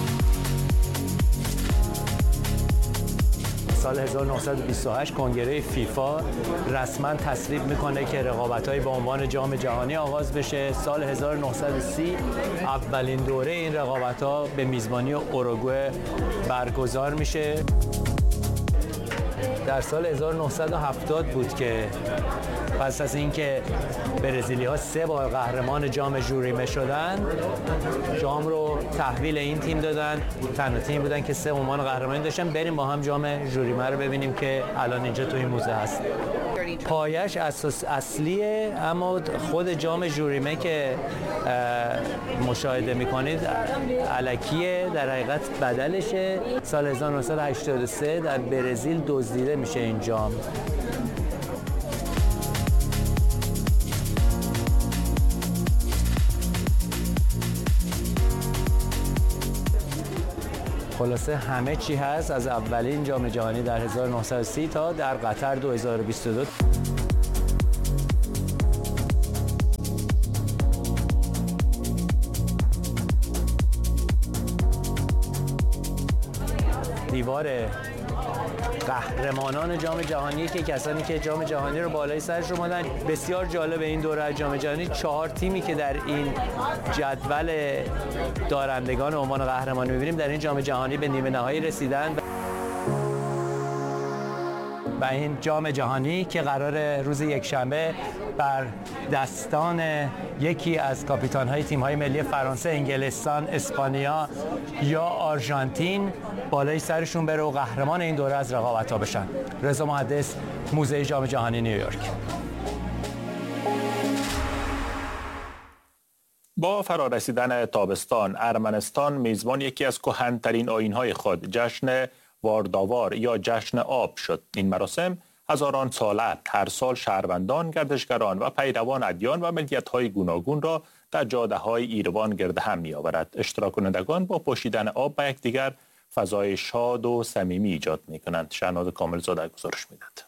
سال 1928 کنگره فیفا رسما تصویب میکنه که رقابت‌های با عنوان جام جهانی آغاز بشه. سال 1930 اولین دوره این رقابت‌ها به میزبانی اوروگوئه برگزار میشه. در سال 1970 بود که پس از اینکه برزیلی‌ها 3 بار قهرمان جام ژوریمه شدن، جام رو تحویل این تیم دادن. تنها تیم بودن که 3 عنوان قهرمانی داشتن. بریم با هم جام ژوریمه رو ببینیم که الان اینجا توی موزه هست. پایش اصلیه، اما خود جام ژوریمه که مشاهده میکنید الکیه، در حقیقت بدلشه. سال 1983 در برزیل دزدیده میشه این جام. خلاصه همه چی هست از اولین جام جهانی در 1930 تا در قطر 2022. دیوار قهرمانان جام جهانی که کسانی که جام جهانی رو بالای سرش اومدن. بسیار جالب این دوره از جام جهانی 4 تیمی که در این جدول دارندگان عنوان قهرمان می‌بینیم در این جام جهانی به نیمه نهایی رسیدن. و این جام جهانی که قرار روز یکشنبه بر دستان یکی از کاپیتان‌های تیم‌های ملی فرانسه، انگلستان، اسپانیا یا آرژانتین بالای سرشون بره و قهرمان این دوره از رقابت‌ها بشن. رضا محدث، موزه جام جهانی نیویورک. با فرارسیدن تابستان، ارمنستان میزبان یکی از کهن‌ترین آیین‌های خود، جشن وارداوار یا جشن آب شد. این مراسم هزاران ساله هر سال شهروندان، گردشگران و پیروان ادیان و ملیت‌های گوناگون را در جاده‌های ایروان گرد هم می‌آورد. اشتراک کنندگان با پوشیدن آب به یکدیگر فضای شاد و صمیمی ایجاد می‌کنند. شهناز کاملزاده گزارش می‌دهد.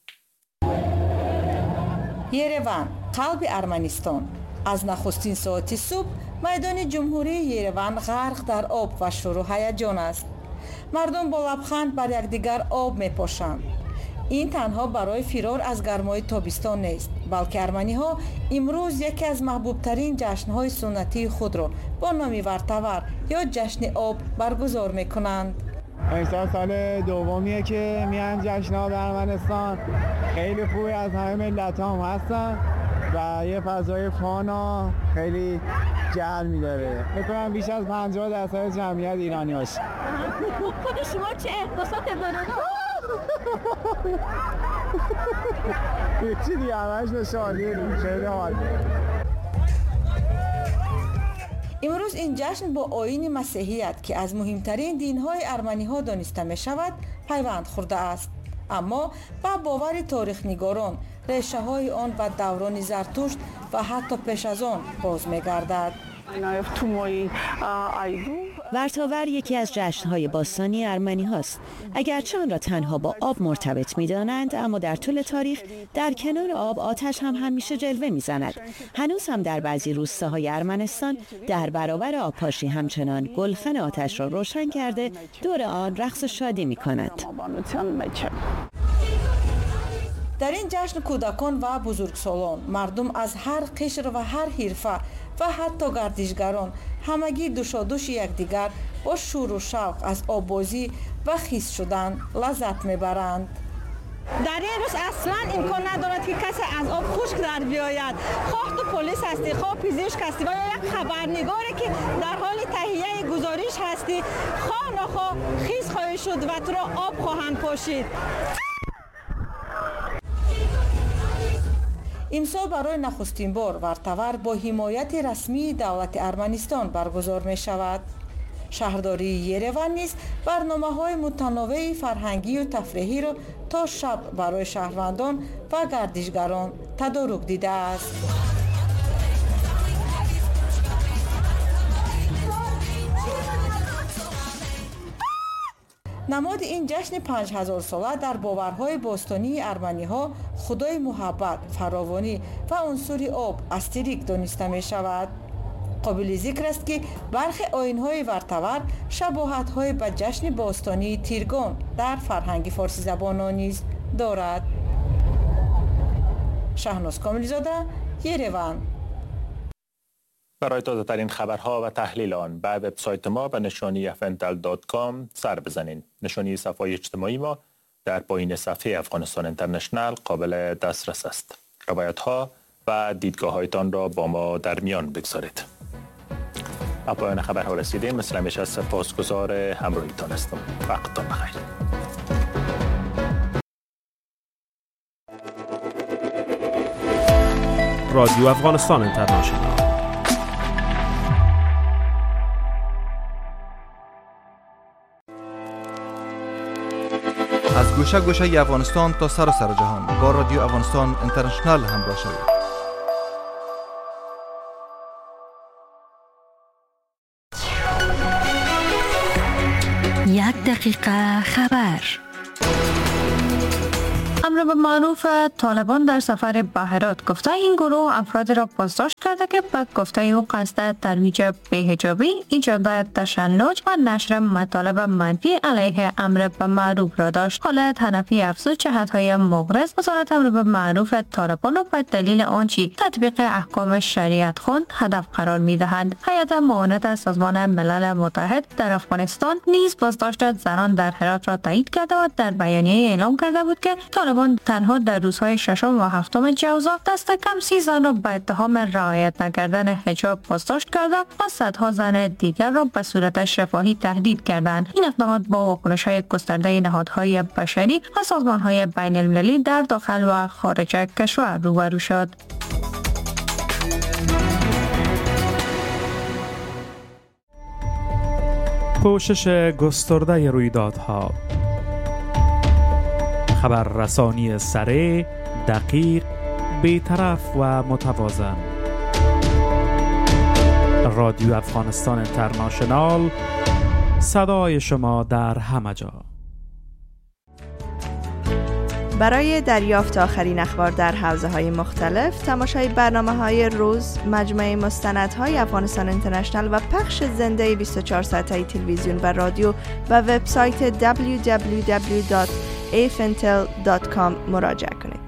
یروان، قلب ارمنستان. از نخستین ساعت صبح میدان جمهوری یروان غرق در آب و شروع هیجان است. مردم با لبخند بر یکدیگر آب می‌پاشند. این تنها برای فرار از گرمای تابستان نیست، بلکه ارمنی‌ها امروز یکی از محبوب‌ترین جشن‌های سنتی خود را با نام ورتاور یا جشن آب برگزار می‌کنند. امسال سال دومیه که میان جشن‌ها به ارمنستان. خیلی خوبی از همه ملت‌ها هم هستن و یه فضای فانا خیلی جلب می‌داره. فکر کنم بیش از 50% جمعیت ایرانی هست. خود شما چه احساسات دارید؟ چی دیگه همش به شادی خیلی حال. امروز این جشن با آیین مسیحیت که از مهمترین دین‌های ارمنی‌ها دانسته می‌شود پیوند خورده است، اما با باور تاریخ‌نگاران ریشه‌های آن به دوران زرتشت و حتی پیش از آن باز می‌گردد. ورتاور یکی از جشن‌های باستانی ارمنی هاست. اگرچه آن را تنها با آب مرتبط می‌دانند، اما در طول تاریخ در کنار آب آتش هم همیشه جلوه می‌زند. هنوز هم در بعضی روستاهای ارمنستان در برابر آبپاشی همچنان گلخن آتش را روشن کرده دور آن رقص و شادی می‌کنند. در این جشن کودکان و بزرگسالان، مردم از هر قشر و هر حرفه و حتی گردشگران همگی دوشادوش یکدیگر با شور و شوق از آببازی و خیس شدن لذت میبرند. در این روز اصلا امکان ندارد که کسی از آب خشک در بیاید. خواه تو پلیس هستی، خواه پزشک هستی و یک خبرنگاری که در حال تهیه گزارش هستی، خواه نخواه خیس خواهی شد و تو را آب خواهند پاشید. امسال برای نخستین بار ورتاور با حمایت رسمی دولت ارمنستان برگزار می شود. شهرداری یروان نیز برنامه‌های متنوع فرهنگی و تفریحی را تا شب برای شهروندان و گردشگران تدارک دیده است. نماد این جشن 5000 ساله در باورهای باستانی ارمنی‌ها خدای محبت، فراوانی و عنصر آب استریک دانسته می شود. قابل ذکر است که برخی آیین‌های ورتاور شباهت‌های به جشن باستانی تیرگان در فرهنگ فارسی زبانان نیز دارد. شهناز کاملزاده، یروان. برای تازه‌ترین خبرها و تحلیل آن به وبسایت ما به نشانی fntel.com سر بزنید. نشانی صفحه اجتماعی ما در پایین صفحه افغانستان اینترنشنل قابل دسترس است. روایت‌ها و دیدگاه‌هایتان را با ما در میان بگذارید. با پایان خبرها رسیدیم. مثل همیشه سپاسگزار همراهیتان هستم. وقتتان بخیر. رادیو افغانستان اینترنشنال. از گوشه گوشه افغانستان تا سراسر جهان با رادیو افغانستان اینترنشنال همراه شوید. یک دقیقه خبر. امر به معروف طالبان در سفر به هرات گفته این گروه افرادی را بازداشت کرده که به گفته او قصد ترویج بی‌حجابی، ایجاد تشنج و نشر مطالب منفی علیه امر به معروف را داشت. خالد حنفی افزود جهت‌های مغرض وزارت امر به معروف طالبان را به دلیل آنچه تطبیق احکام شریعت خوند هدف قرار می‌دهند. هیئت معاونت سازمان ملل متحد در افغانستان نیز بازداشت زنان در هرات را تایید کرده و در بیانیه اعلام کرده بود که طالبان تنها در روزهای 6 و 7 جوزا دست کم 30 زن را به اتهام رعایت نکردن حجاب بازداشت کرده و صدها زن دیگر را به صورت شفاهی تهدید کردند. این اقدامات با واکنش‌های گسترده نهادهای بشری و سازمان‌های بین‌المللی در داخل و خارج کشور روبرو شد. پوشش گسترده رویدادها، خبررسانی سریع، دقیق، بی‌طرف و متوازن. رادیو افغانستان اینترنشنال، صدای شما در همه جا. برای دریافت آخرین اخبار در حوزه‌های مختلف، تماشای برنامه‌های روز، مجموعه مستندهای افغانستان اینترنشنال و پخش زنده 24 ساعته تلویزیون و رادیو و وبسایت www.afintel.com مراجعه کنید.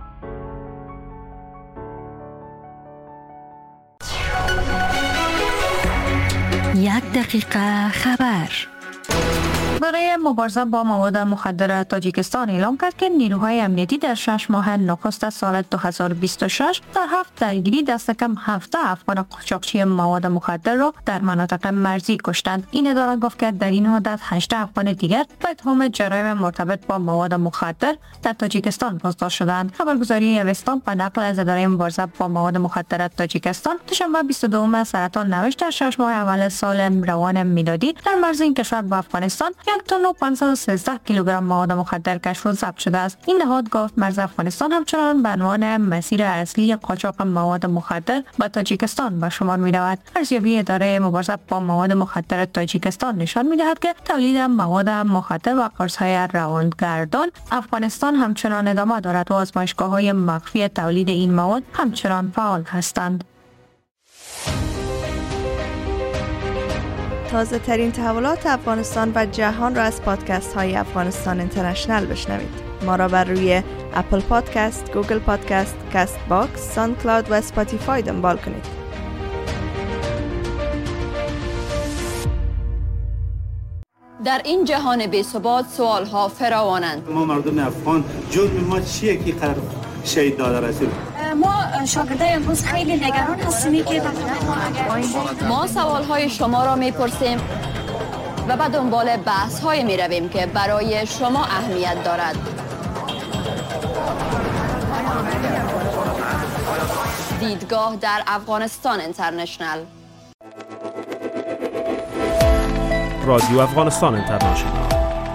یک دقیقه خبر. برای مبارزه با مواد مخدر تاجیکستان اعلام کرد که نیروهای امنیتی در 6 ماه نخست سال 2026 در 7 درگیری دست کم 7 افغان قاچاقچی مواد مخدر را در مناطق مرزی کشتند. این اداره گفت که در این مدت 8 افغان دیگر به اتهام جرایم مرتبط با مواد مخدر در تاجیکستان بازداشت شدند. خبرگزاری اوستان به نقل از اداره مبارزه با مواد مخدر تاجیکستان دوشنبه 22 سرطان نوشت در 6 ماه اول سال روان میلادی در مرز این کشور با افغانستان 1 تن و 513 کیلوگرم مواد مخدر کشف و ضبط شده است. این نهاد گفت مرز افغانستان همچنان به عنوان مسیر اصلی قاچاق مواد مخدر به تاجیکستان به شمار می‌رود. ارزیابی اداره مبارزه با مواد مخدر تاجیکستان نشان می‌دهد که تولید مواد مخدر و قرص‌های روانگردان افغانستان همچنان ادامه دارد و آزمایشگاه‌های مخفی تولید این مواد همچنان فعال هستند. تازه ترین تحولات افغانستان و جهان را از پادکست های افغانستان اینترنشنال بشنوید. ما را بر روی اپل پادکست، گوگل پادکست، کست باکس، ساوند کلاود و اسپاتیفای دنبال کنید. در این جهان بی‌ثبات سوالها فراوانند. ما مردم افغان جرم ما چیه که قرار شهید داده رسید؟ ما شاگردای امروز خیلی نگران هستیم که ما سوالهای شما را میپرسیم و به دنبال بحث‌های میرویم که برای شما اهمیت دارد. دیدگاه در افغانستان اینترنشنال. رادیو افغانستان اینترنشنال.